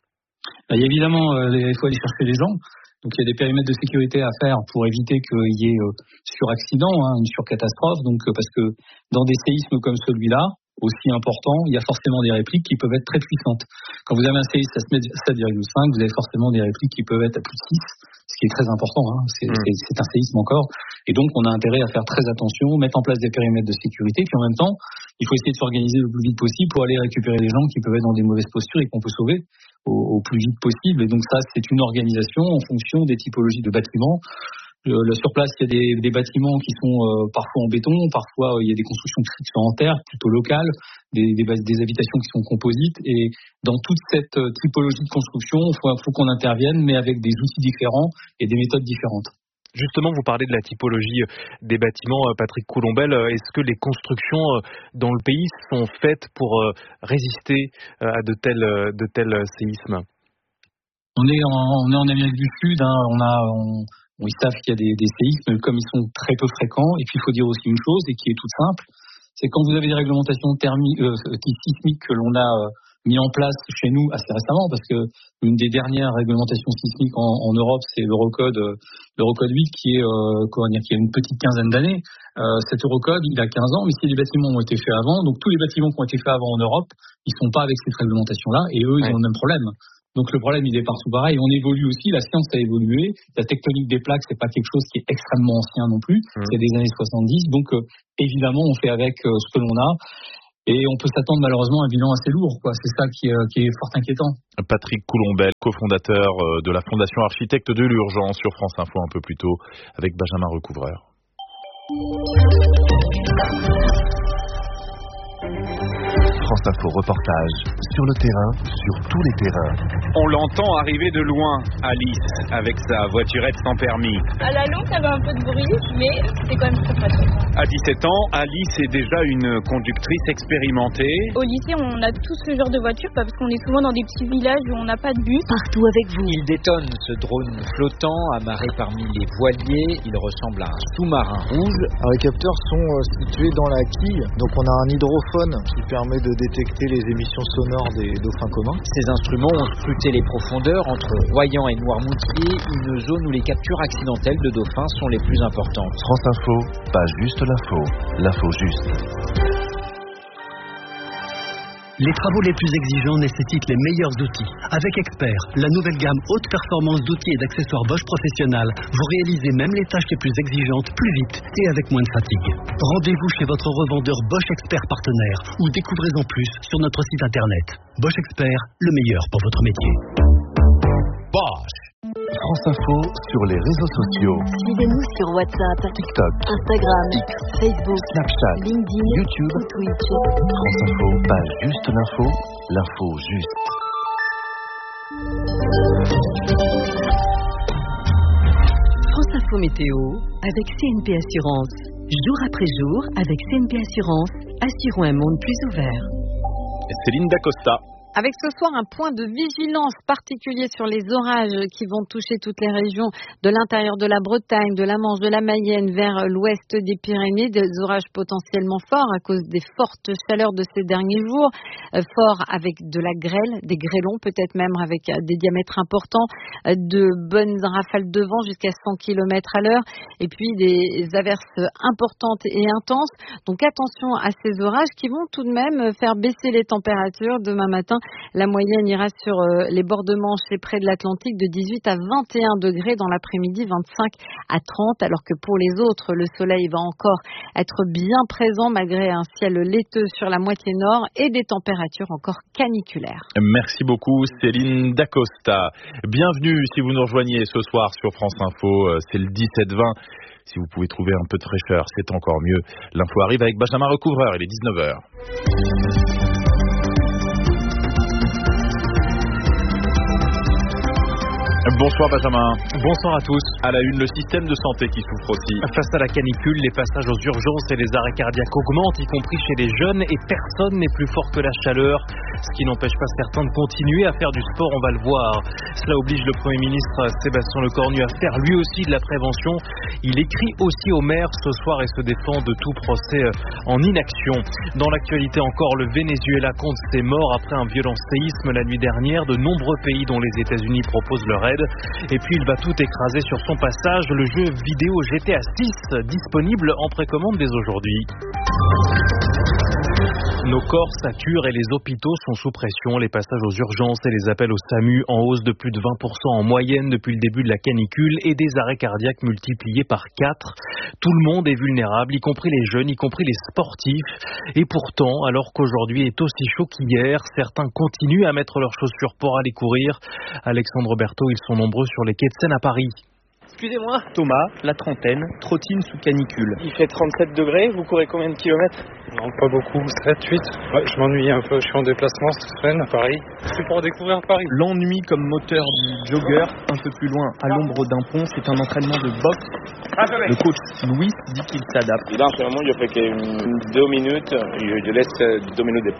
Il y a évidemment, il faut aller chercher les gens. Donc il y a des périmètres de sécurité à faire pour éviter qu'il y ait suraccident, une surcatastrophe. Donc parce que dans des séismes comme celui-là, aussi important, il y a forcément des répliques qui peuvent être très puissantes. Quand vous avez un séisme à 7,5, vous avez forcément des répliques qui peuvent être à plus de 6, ce qui est très important. C'est un séisme encore. Et donc, on a intérêt à faire très attention, mettre en place des périmètres de sécurité. Puis en même temps, il faut essayer de s'organiser le plus vite possible pour aller récupérer les gens qui peuvent être dans des mauvaises postures et qu'on peut sauver au plus vite possible. Et donc ça, c'est une organisation en fonction des typologies de bâtiments. Sur place, il y a des bâtiments qui sont parfois en béton, parfois il y a des constructions qui sont en terre, plutôt locales, des habitations qui sont composites. Et dans toute cette typologie de construction, il faut qu'on intervienne, mais avec des outils différents et des méthodes différentes. Justement, vous parlez de la typologie des bâtiments, Patrick Coulombelle. Est-ce que les constructions dans le pays sont faites pour résister à de tels séismes ? On est en Amérique du Sud, ils savent qu'il y a des séismes, comme ils sont très peu fréquents. Et puis, il faut dire aussi une chose, et qui est toute simple, c'est quand vous avez des réglementations sismiques que l'on a mis en place chez nous assez récemment, parce que une des dernières réglementations sismiques en Europe, c'est l'Eurocode 8, qui a une petite quinzaine d'années. Cet Eurocode, il a 15 ans, mais si les bâtiments ont été faits avant, donc tous les bâtiments qui ont été faits avant en Europe, ils sont pas avec cette réglementation-là, et eux, ils ont le même problème. Donc le problème, il est partout pareil. On évolue aussi, la science a évolué. La tectonique des plaques, c'est pas quelque chose qui est extrêmement ancien non plus. C'est des années 70. Donc évidemment, on fait avec ce que l'on a. Et on peut s'attendre malheureusement à un bilan assez lourd, quoi. C'est ça qui est fort inquiétant. Patrick Coulombelle, cofondateur de la Fondation Architectes de l'Urgence, sur France Info un peu plus tôt, avec Benjamin Recouvreur. France Info reportage sur le terrain, sur tous les terrains. On l'entend arriver de loin, Alice, avec sa voiturette sans permis. À la longue, ça avait un peu de bruit, mais c'était quand même très pratique. À 17 ans, Alice est déjà une conductrice expérimentée. Au lycée, on a tous ce genre de voiture parce qu'on est souvent dans des petits villages où on n'a pas de bus. Partout avec vous. Il détonne, ce drone flottant, amarré parmi les voiliers. Il ressemble à un sous-marin rouge. Alors, les capteurs sont situés dans la quille, donc on a un hydrophone qui permet de détecter les émissions sonores des dauphins communs. Ces instruments ont scruté les profondeurs entre Royan et Noirmoutier, une zone où les captures accidentelles de dauphins sont les plus importantes. France Info, pas juste l'info, l'info juste. Les travaux les plus exigeants nécessitent les meilleurs outils. Avec Expert, la nouvelle gamme haute performance d'outils et d'accessoires Bosch Professionnel, vous réalisez même les tâches les plus exigeantes plus vite et avec moins de fatigue. Rendez-vous chez votre revendeur Bosch Expert partenaire ou découvrez-en plus sur notre site internet. Bosch Expert, le meilleur pour votre métier. Bosch. France Info sur les réseaux sociaux. Suivez-nous sur WhatsApp, TikTok, Instagram, X, Facebook, Snapchat, LinkedIn, YouTube, ou Twitch. France Info, pas juste l'info, l'info juste. France Info Météo avec CNP Assurance. Jour après jour, avec CNP Assurance, assurons un monde plus ouvert. Céline Dacosta. Avec ce soir un point de vigilance particulier sur les orages qui vont toucher toutes les régions de l'intérieur de la Bretagne, de la Manche, de la Mayenne vers l'ouest des Pyrénées, des orages potentiellement forts à cause des fortes chaleurs de ces derniers jours, forts avec de la grêle, des grêlons peut-être même avec des diamètres importants, de bonnes rafales de vent jusqu'à 100 km à l'heure et puis des averses importantes et intenses. Donc attention à ces orages qui vont tout de même faire baisser les températures demain matin. La moyenne ira sur les bords de Manche et près de l'Atlantique de 18 à 21 degrés dans l'après-midi, 25 à 30, alors que pour les autres, le soleil va encore être bien présent malgré un ciel laiteux sur la moitié nord et des températures encore caniculaires. Merci beaucoup Céline Dacosta. Bienvenue si vous nous rejoignez ce soir sur France Info, c'est le 17-20. Si vous pouvez trouver un peu de fraîcheur, c'est encore mieux. L'info arrive avec Benjamin Recouvreur, il est 19h. Bonsoir Benjamin. Bonsoir à tous. À la une, le système de santé qui souffre aussi. Face à la canicule, les passages aux urgences et les arrêts cardiaques augmentent, y compris chez les jeunes, et personne n'est plus fort que la chaleur, ce qui n'empêche pas certains de continuer à faire du sport, on va le voir. Cela oblige le Premier ministre Sébastien Lecornu à faire lui aussi de la prévention. Il écrit aussi au maire ce soir et se défend de tout procès en inaction. Dans l'actualité encore, le Venezuela compte ses morts après un violent séisme la nuit dernière. De nombreux pays dont les États-Unis proposent leur aide. Et puis il va tout écraser sur son passage, le jeu vidéo GTA 6 disponible en précommande dès aujourd'hui. Nos corps saturent et les hôpitaux sont sous pression. Les passages aux urgences et les appels au SAMU en hausse de plus de 20% en moyenne depuis le début de la canicule et des arrêts cardiaques multipliés par 4. Tout le monde est vulnérable, y compris les jeunes, y compris les sportifs. Et pourtant, alors qu'aujourd'hui est aussi chaud qu'hier, certains continuent à mettre leurs chaussures pour aller courir. Alexandre Berthaud, ils sont nombreux sur les quais de Seine à Paris. Excusez-moi. Thomas, la trentaine, trottine sous canicule. Il fait 37 degrés, vous courez combien de kilomètres? Non, pas beaucoup, 7, 8. Ouais, je m'ennuie un peu, je suis en déplacement cette semaine à Paris. C'est pour découvrir Paris. L'ennui comme moteur du jogger, un peu plus loin, à l'ombre d'un pont, c'est un entraînement de boxe. Le coach Louis dit qu'il s'adapte. Et là, en ce moment, je fais que 2 minutes, je laisse 2 minutes de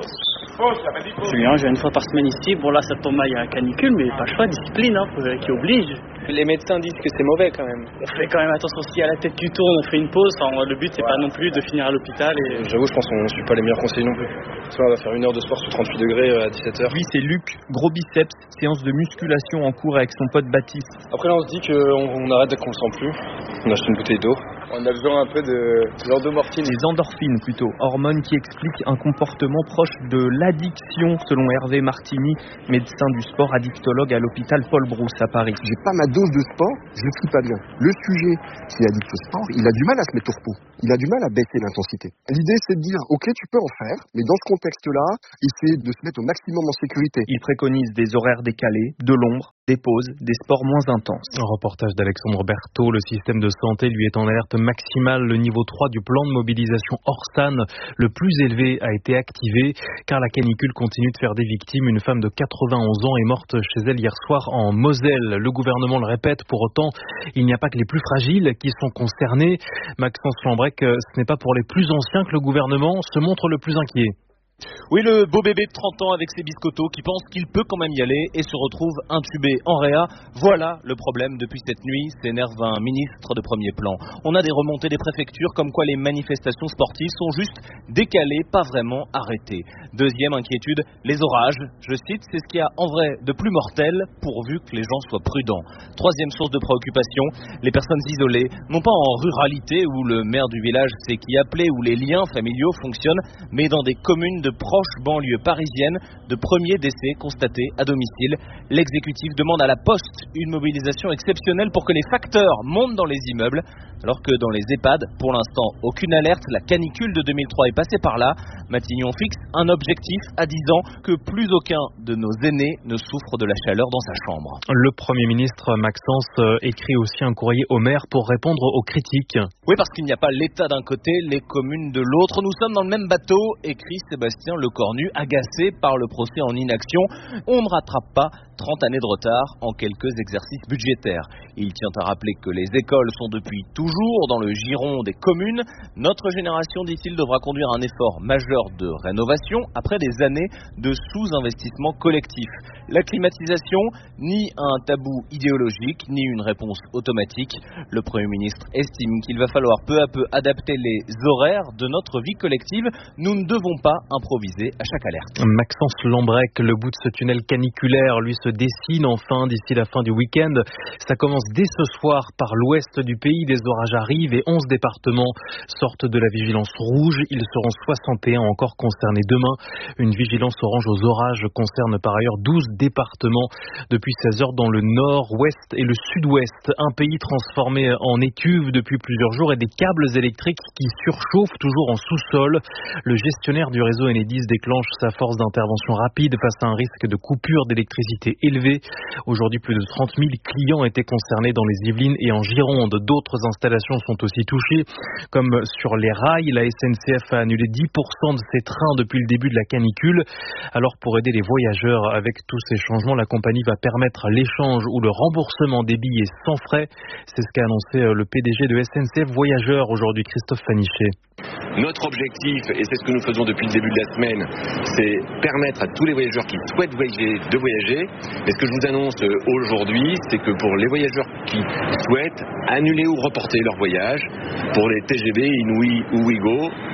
pause. Julien, je viens une fois par semaine ici. Bon, là, ça tombe mal, il y a un canicule, mais pas le choix, discipline, qui oblige. Les médecins disent que c'est mauvais quand même. On fait quand même attention si à la tête qui tourne, on fait une pause. Enfin, le but, c'est pas non plus de finir à l'hôpital. J'avoue, je pense qu'on ne suit pas les meilleurs conseils non plus. Soit on va faire 1 heure de sport sous 38 degrés à 17h. Lui, c'est Luc, gros biceps, séance de musculation en cours avec son pote Baptiste. Après là, on se dit qu'on arrête dès qu'on le sent plus. On achète une bouteille d'eau. On a besoin un peu d'endomorphine. Les endorphines plutôt, hormones qui expliquent un comportement proche de l'addiction selon Hervé Martini, médecin du sport addictologue à l'hôpital Paul Brousse à Paris. J'ai pas ma dose de sport, je ne suis pas bien. Le sujet qui est addict au sport, il a du mal à se mettre au repos. Il a du mal à baisser l'intensité. L'idée, c'est de dire, ok, tu peux en faire, mais dans ce contexte-là, essayer de se mettre au maximum en sécurité. Il préconise des horaires décalés, de l'ombre, des pauses, des sports moins intenses. Un reportage d'Alexandre Berthaud. Le système de santé lui est en alerte maximale. Le niveau 3 du plan de mobilisation Orsan, le plus élevé, a été activé car la canicule continue de faire des victimes. Une femme de 91 ans est morte chez elle hier soir en Moselle. Le gouvernement le répète, pour autant, il n'y a pas que les plus fragiles qui sont concernés. Maxence Lambrec, ce n'est pas pour les plus anciens que le gouvernement se montre le plus inquiet. Oui, le beau bébé de 30 ans avec ses biscottos qui pense qu'il peut quand même y aller et se retrouve intubé en réa. Voilà le problème depuis cette nuit, s'énerve un ministre de premier plan. On a des remontées des préfectures comme quoi les manifestations sportives sont juste décalées, pas vraiment arrêtées. Deuxième inquiétude, les orages. Je cite, c'est ce qu'il y a en vrai de plus mortel pourvu que les gens soient prudents. Troisième source de préoccupation, les personnes isolées, non pas en ruralité où le maire du village sait qui appeler, où les liens familiaux fonctionnent, mais dans des communes de proches banlieues parisiennes, de premiers décès constatés à domicile. L'exécutif demande à la Poste une mobilisation exceptionnelle pour que les facteurs montent dans les immeubles, alors que dans les EHPAD, pour l'instant, aucune alerte. La canicule de 2003 est passée par là. Matignon fixe un objectif à 10 ans, que plus aucun de nos aînés ne souffre de la chaleur dans sa chambre. Le Premier ministre Maxence écrit aussi un courrier au maire pour répondre aux critiques. Oui, parce qu'il n'y a pas l'État d'un côté, les communes de l'autre. Nous sommes dans le même bateau, écrit Sébastien Lecornu, agacé par le procès en inaction. On ne rattrape pas 30 années de retard en quelques exercices budgétaires. Il tient à rappeler que les écoles sont depuis toujours dans le giron des communes. Notre génération, dit-il, devra conduire un effort majeur de rénovation après des années de sous-investissement collectif. La climatisation, ni un tabou idéologique, ni une réponse automatique. Le Premier ministre estime qu'il va falloir peu à peu adapter les horaires de notre vie collective. Nous ne devons pas improviser à chaque alerte. Maxence Lambrec, le bout de ce tunnel caniculaire, lui, se dessine enfin d'ici la fin du week-end. Ça commence dès ce soir par l'ouest du pays. Des orages arrivent et 11 départements sortent de la vigilance rouge. Ils seront 61 encore concernés demain. Une vigilance orange aux orages concerne par ailleurs 12 départements depuis 16 heures dans le nord, ouest et le sud-ouest. Un pays transformé en étuve depuis plusieurs jours et des câbles électriques qui surchauffent toujours en sous-sol. Le gestionnaire du réseau Enedis déclenche sa force d'intervention rapide face à un risque de coupure d'électricité élevé. Aujourd'hui, plus de 30 000 clients étaient concernés dans les Yvelines et en Gironde. D'autres installations sont aussi touchées, comme sur les rails. La SNCF a annulé 10% de ses trains depuis le début de la canicule. Alors, pour aider les voyageurs avec tous ces changements, la compagnie va permettre l'échange ou le remboursement des billets sans frais. C'est ce qu'a annoncé le PDG de SNCF Voyageurs aujourd'hui, Christophe Fanichet. Notre objectif, et c'est ce que nous faisons depuis le début de la semaine, c'est permettre à tous les voyageurs qui souhaitent voyager de voyager. Et ce que je vous annonce aujourd'hui, c'est que pour les voyageurs qui souhaitent annuler ou reporter leur voyage, pour les TGV, Inouï ou Ouigo,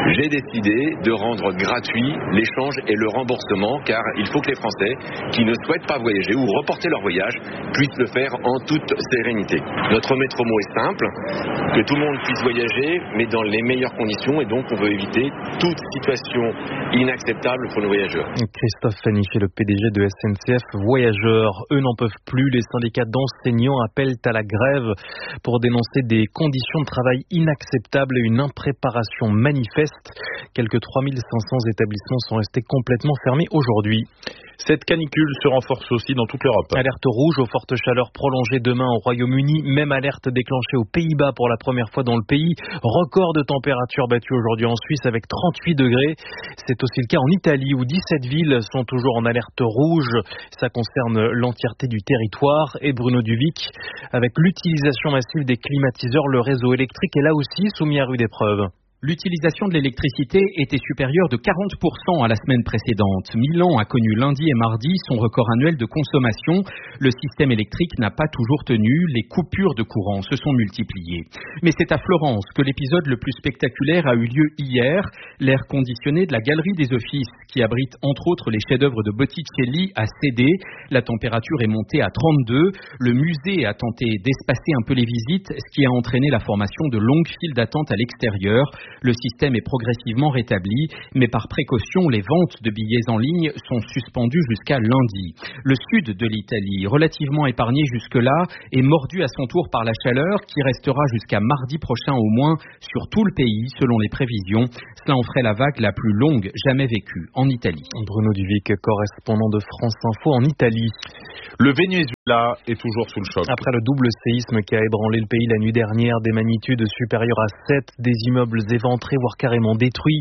j'ai décidé de rendre gratuit l'échange et le remboursement, car il faut que les Français qui ne souhaitent pas voyager ou reporter leur voyage puissent le faire en toute sérénité. Notre maître mot est simple, que tout le monde puisse voyager, mais dans les meilleures conditions, et donc on veut éviter toute situation inacceptable pour nos voyageurs. Christophe Fanichet, le PDG de SNCF Voyageurs. Eux n'en peuvent plus. Les syndicats d'enseignants appellent à la grève pour dénoncer des conditions de travail inacceptables et une impréparation manifeste. Quelques 3500 établissements sont restés complètement fermés aujourd'hui. Cette canicule se renforce aussi dans toute l'Europe. Alerte rouge aux fortes chaleurs prolongée demain au Royaume-Uni. Même alerte déclenchée aux Pays-Bas pour la première fois dans le pays. Record de température battu aujourd'hui en Suisse avec 38 degrés. C'est aussi le cas en Italie où 17 villes sont toujours en alerte rouge. Ça concerne l'entièreté du territoire. Et Bruno Duvic, avec l'utilisation massive des climatiseurs, le réseau électrique est là aussi soumis à rude épreuve. L'utilisation de l'électricité était supérieure de 40% à la semaine précédente. Milan a connu lundi et mardi son record annuel de consommation. Le système électrique n'a pas toujours tenu. Les coupures de courant se sont multipliées. Mais c'est à Florence que l'épisode le plus spectaculaire a eu lieu hier. L'air conditionné de la Galerie des Offices, qui abrite entre autres les chefs-d'œuvre de Botticelli, a cédé. La température est montée à 32. Le musée a tenté d'espacer un peu les visites, ce qui a entraîné la formation de longues files d'attente à l'extérieur. Le système est progressivement rétabli, mais par précaution, les ventes de billets en ligne sont suspendues jusqu'à lundi. Le sud de l'Italie, relativement épargné jusque-là, est mordu à son tour par la chaleur qui restera jusqu'à mardi prochain au moins sur tout le pays, selon les prévisions. Cela en ferait la vague la plus longue jamais vécue en Italie. Bruno Duvic, correspondant de France Info en Italie. Le Venezuela est toujours sous le choc. Après le double séisme qui a ébranlé le pays la nuit dernière, des magnitudes supérieures à 7, des immeubles éventrés, voire carrément détruits,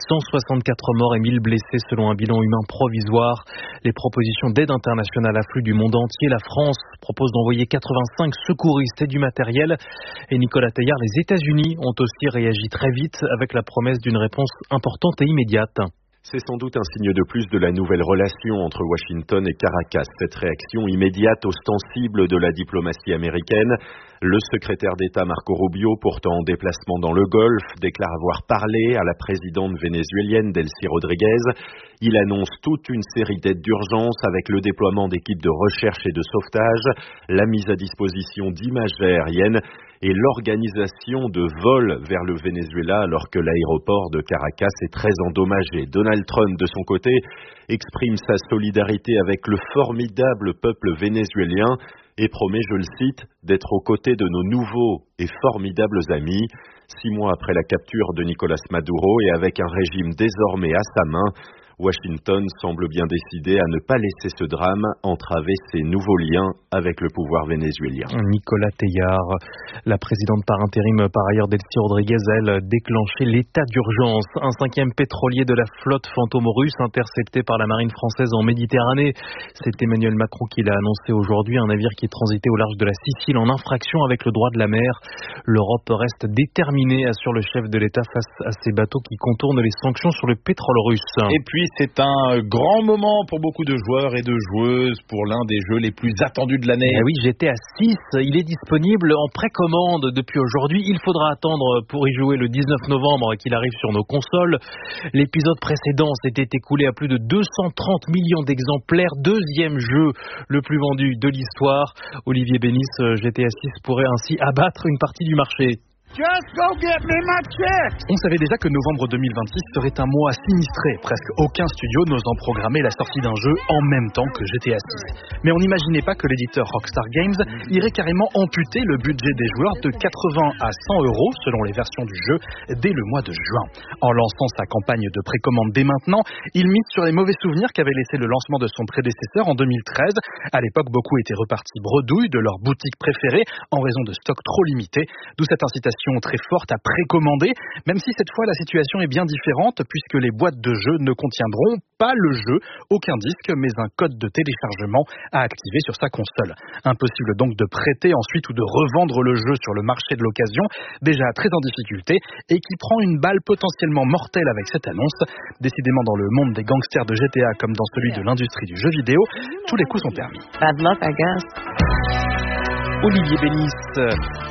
164 morts et 1000 blessés selon un bilan humain provisoire. Les propositions d'aide internationale affluent du monde entier. La France propose d'envoyer 85 secouristes et du matériel. Et Nicolas Teilhard, les États-Unis ont aussi réagi très vite avec la promesse d'une réponse importante et immédiate. C'est sans doute un signe de plus de la nouvelle relation entre Washington et Caracas. Cette réaction immédiate, ostensible de la diplomatie américaine. Le secrétaire d'État Marco Rubio, pourtant en déplacement dans le Golfe, déclare avoir parlé à la présidente vénézuélienne Delcy Rodriguez. Il annonce toute une série d'aides d'urgence avec le déploiement d'équipes de recherche et de sauvetage, la mise à disposition d'images aériennes et l'organisation de vols vers le Venezuela alors que l'aéroport de Caracas est très endommagé. Donald Trump, de son côté, exprime sa solidarité avec le formidable peuple vénézuélien et promet, je le cite, d'être aux côtés de nos nouveaux et formidables amis. 6 mois après la capture de Nicolás Maduro et avec un régime désormais à sa main, Washington semble bien décidé à ne pas laisser ce drame entraver ses nouveaux liens avec le pouvoir vénézuélien. Nicolas Teilhard, la présidente par intérim par ailleurs Delcy Rodriguez, elle déclenché l'état d'urgence. Un 5e pétrolier de la flotte fantôme russe intercepté par la marine française en Méditerranée. C'est Emmanuel Macron qui l'a annoncé aujourd'hui. Un navire qui transitait au large de la Sicile en infraction avec le droit de la mer. L'Europe reste déterminée, assure le chef de l'État, face à ces bateaux qui contournent les sanctions sur le pétrole russe. Et puis c'est un grand moment pour beaucoup de joueurs et de joueuses pour l'un des jeux les plus attendus de l'année. Oui, GTA 6, il est disponible en précommande depuis aujourd'hui. Il faudra attendre pour y jouer le 19 novembre qu'il arrive sur nos consoles. L'épisode précédent s'était écoulé à plus de 230 millions d'exemplaires. 2e jeu le plus vendu de l'histoire. Olivier Bénis, GTA 6 pourrait ainsi abattre une partie du marché. Just go get me my check. On savait déjà que novembre 2026 serait un mois sinistré. Presque aucun studio n'osant programmer la sortie d'un jeu en même temps que GTA 6. Mais on n'imaginait pas que l'éditeur Rockstar Games irait carrément amputer le budget des joueurs de 80 à 100 euros selon les versions du jeu dès le mois de juin. En lançant sa campagne de précommande dès maintenant, il mise sur les mauvais souvenirs qu'avait laissé le lancement de son prédécesseur en 2013. À l'époque, beaucoup étaient repartis bredouilles de leur boutique préférée en raison de stocks trop limités, d'où cette incitation très forte à précommander, même si cette fois la situation est bien différente puisque les boîtes de jeux ne contiendront pas le jeu, aucun disque, mais un code de téléchargement à activer sur sa console. Impossible donc de prêter ensuite ou de revendre le jeu sur le marché de l'occasion, déjà très en difficulté et qui prend une balle potentiellement mortelle avec cette annonce. Décidément, dans le monde des gangsters de GTA comme dans celui de l'industrie du jeu vidéo, tous les coups sont permis. Bad luck, I guess. Olivier Bénis.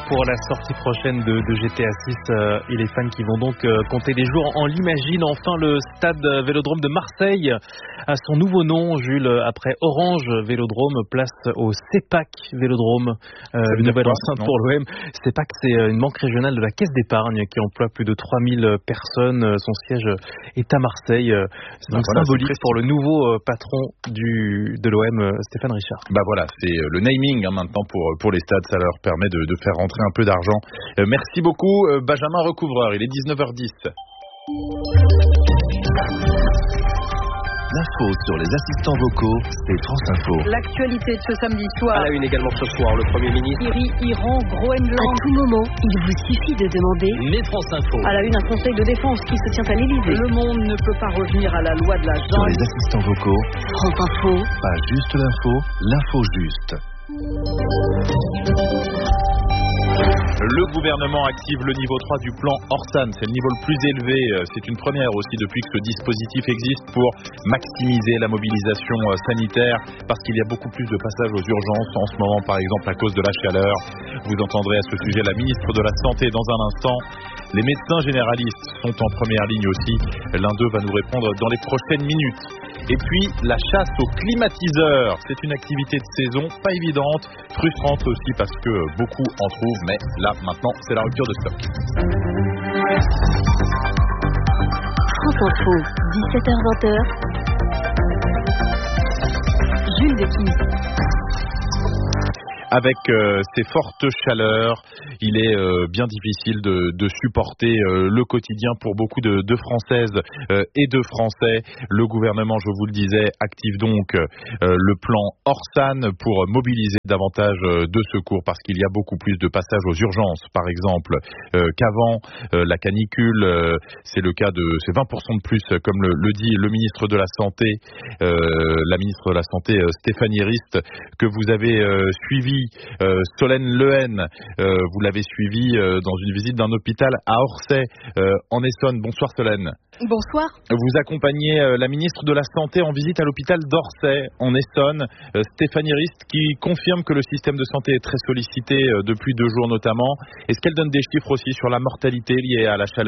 pour la sortie prochaine de GTA 6 et les fans qui vont donc compter les jours. On l'imagine, enfin le stade Vélodrome de Marseille a son nouveau nom, Jules, après Orange Vélodrome, place au CEPAC Vélodrome, une nouvelle enceinte pour l'OM. CEPAC, c'est une banque régionale de la Caisse d'épargne qui emploie plus de 3000 personnes. Son siège est à Marseille. C'est donc symbolique pour le nouveau patron de l'OM, Stéphane Richard. Bah voilà, c'est le naming maintenant pour les stades, ça leur permet de faire rentrer un peu d'argent. Merci beaucoup Benjamin Recouvreur, il est 19h10. L'info sur les assistants vocaux, c'est France Info. L'actualité de ce samedi soir. À la une également ce soir, le Premier ministre. Syrie, Iran, Groenland. À tout moment, il vous suffit de demander. Mais France Info. À la une, un conseil de défense qui se tient à l'Élysée. Le monde ne peut pas revenir à la loi de la Sur jungle. les assistants vocaux, France Info. pas juste l'info, l'info juste. Le gouvernement active le niveau 3 du plan Orsan, c'est le niveau le plus élevé, c'est une première aussi depuis que ce dispositif existe pour maximiser la mobilisation sanitaire parce qu'il y a beaucoup plus de passages aux urgences en ce moment par exemple à cause de la chaleur. Vous entendrez à ce sujet la ministre de la Santé dans un instant. Les médecins généralistes sont en première ligne aussi, l'un d'eux va nous répondre dans les prochaines minutes. Et puis la chasse aux climatiseurs, c'est une activité de saison pas évidente, frustrante aussi parce que beaucoup en trouvent, mais là maintenant c'est la rupture de stock. France Info, 17h-20h. Jules Dequy. Avec ces fortes chaleurs, il est bien difficile de supporter le quotidien pour beaucoup de Françaises et de Français. Le gouvernement, je vous le disais, active donc le plan Orsan pour mobiliser davantage de secours parce qu'il y a beaucoup plus de passages aux urgences, par exemple, qu'avant. La canicule, c'est le cas c'est 20% de plus, comme le dit le ministre de la Santé, la ministre de la Santé Stéphanie Rist, que vous avez suivi. Solène Lehen, vous l'avez suivi dans une visite d'un hôpital à Orsay, en Essonne. Bonsoir Solène. Bonsoir. Vous accompagnez la ministre de la Santé en visite à l'hôpital d'Orsay, en Essonne, Stéphanie Rist, qui confirme que le système de santé est très sollicité depuis 2 jours notamment. Est-ce qu'elle donne des chiffres aussi sur la mortalité liée à la chaleur ?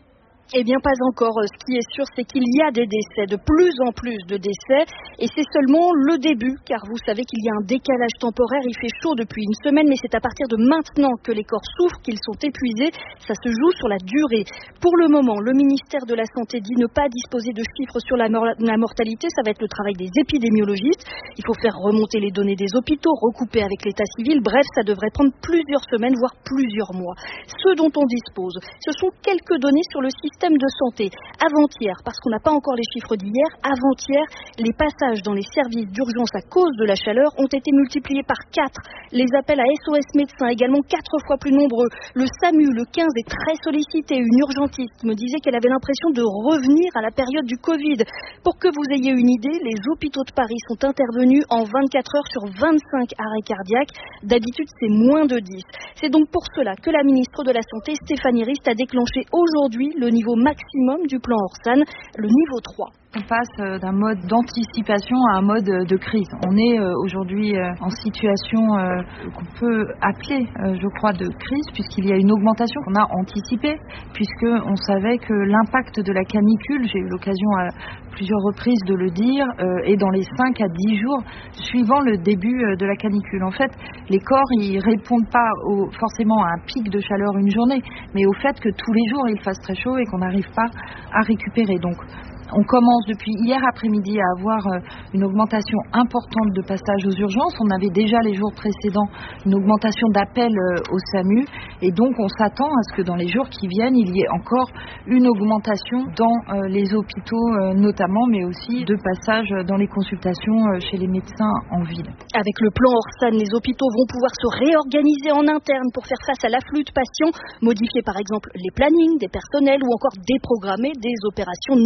Eh bien, pas encore. Ce qui est sûr, c'est qu'il y a des décès, de plus en plus de décès, et c'est seulement le début, car vous savez qu'il y a un décalage temporaire. Il fait chaud depuis une semaine, mais c'est à partir de maintenant que les corps souffrent, qu'ils sont épuisés. Ça se joue sur la durée. Pour le moment, le ministère de la Santé dit ne pas disposer de chiffres sur la mortalité. Ça va être le travail des épidémiologistes. Il faut faire remonter les données des hôpitaux, recouper avec l'état civil. Bref, ça devrait prendre plusieurs semaines, voire plusieurs mois. Ce dont on dispose, ce sont quelques données sur le système de santé. Avant-hier, parce qu'on n'a pas encore les chiffres d'hier, avant-hier, les passages dans les services d'urgence à cause de la chaleur ont été multipliés par 4. Les appels à SOS médecins également 4 fois plus nombreux. Le SAMU, le 15, est très sollicité. Une urgentiste me disait qu'elle avait l'impression de revenir à la période du Covid. Pour que vous ayez une idée, les hôpitaux de Paris sont intervenus en 24 heures sur 25 arrêts cardiaques. D'habitude, c'est moins de 10. C'est donc pour cela que la ministre de la Santé, Stéphanie Rist, a déclenché aujourd'hui le niveau maximum du plan Orsan, le niveau 3. On passe d'un mode d'anticipation à un mode de crise. On est aujourd'hui en situation qu'on peut appeler, je crois, de crise, puisqu'il y a une augmentation qu'on a anticipée, puisqu'on savait que l'impact de la canicule, j'ai eu l'occasion à plusieurs reprises de le dire, est dans les 5 à 10 jours suivant le début de la canicule. En fait, les corps, ils répondent pas forcément à un pic de chaleur une journée, mais au fait que tous les jours il fasse très chaud et qu'on n'arrive pas à récupérer. Donc, on commence depuis hier après-midi à avoir une augmentation importante de passages aux urgences. On avait déjà les jours précédents une augmentation d'appels au SAMU. Et donc, on s'attend à ce que dans les jours qui viennent, il y ait encore une augmentation dans les hôpitaux notamment, mais aussi de passages dans les consultations chez les médecins en ville. Avec le plan Orsan, les hôpitaux vont pouvoir se réorganiser en interne pour faire face à l'afflux de patients, modifier par exemple les plannings des personnels ou encore déprogrammer des opérations non urgentes.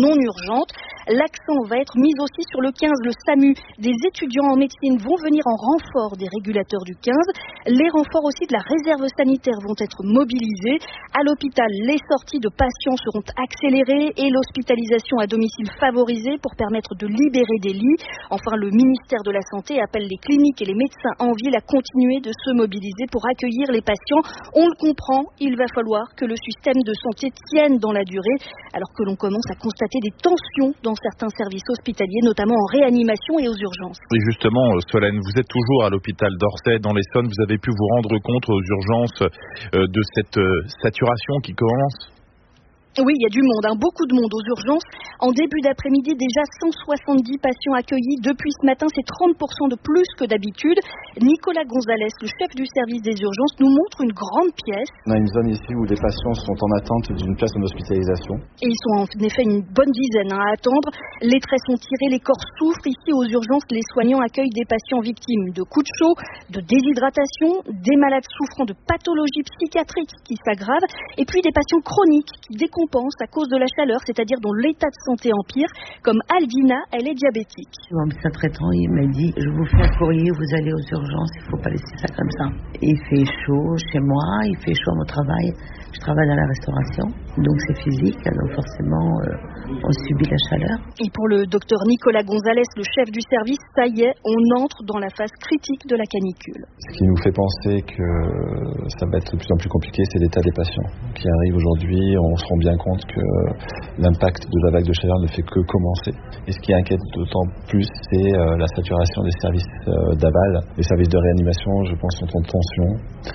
urgentes. L'accent va être mis aussi sur le 15, le SAMU. Des étudiants en médecine vont venir en renfort des régulateurs du 15. Les renforts aussi de la réserve sanitaire vont être mobilisés. À l'hôpital, les sorties de patients seront accélérées et l'hospitalisation à domicile favorisée pour permettre de libérer des lits. Enfin, le ministère de la Santé appelle les cliniques et les médecins en ville à continuer de se mobiliser pour accueillir les patients. On le comprend, il va falloir que le système de santé tienne dans la durée, alors que l'on commence à constater des tensions dans certains services hospitaliers, notamment en réanimation et aux urgences. Et justement, Solène, vous êtes toujours à l'hôpital d'Orsay, dans l'Essonne. Vous avez pu vous rendre compte aux urgences de cette saturation qui commence ? Oui, il y a du monde, beaucoup de monde aux urgences. En début d'après-midi, déjà 170 patients accueillis. Depuis ce matin, c'est 30% de plus que d'habitude. Nicolas Gonzalez, le chef du service des urgences, nous montre une grande pièce. On a une zone ici où les patients sont en attente d'une place en hospitalisation. Et ils sont en effet une bonne dizaine à attendre. Les traits sont tirés, les corps souffrent. Ici, aux urgences, les soignants accueillent des patients victimes de coups de chaud, de déshydratation, des malades souffrant de pathologies psychiatriques qui s'aggravent, et puis des patients chroniques qui décompensent à cause de la chaleur, c'est-à-dire dont l'état de santé empire, comme Alvina, elle est diabétique. Mon médecin traitant, il m'a dit, je vous fais un courrier, vous allez aux urgences, il ne faut pas laisser ça comme ça. Il fait chaud chez moi, il fait chaud à mon travail, je travaille dans la restauration, donc c'est physique, alors forcément on subit la chaleur. Et pour le docteur Nicolas Gonzalez, le chef du service, ça y est, on entre dans la phase critique de la canicule. Ce qui nous fait penser que ça va être de plus en plus compliqué, c'est l'état des patients qui arrivent aujourd'hui. On se rend bien compte que l'impact de la vague de chaleur ne fait que commencer. Et ce qui inquiète d'autant plus, c'est la saturation des services d'aval. Les services de réanimation, je pense, sont en tension.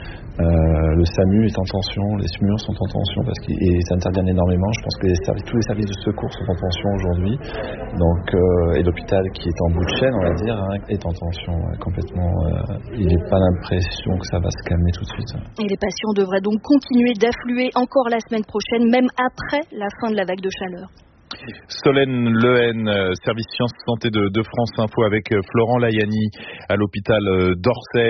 Le SAMU est en tension, les SMUR sont en tension et ça intervient énormément. Je pense que tous les services de secours sont en tension aujourd'hui. Donc, et l'hôpital qui est en bout de chaîne, on va dire, est en tension complètement. Il n'est pas l'impression que ça va se calmer tout de suite. Et les patients devraient donc continuer d'affluer encore la semaine prochaine, même après la fin de la vague de chaleur. Solène Lehen, service Sciences Santé de France Info avec Florent Layani à l'hôpital d'Orsay.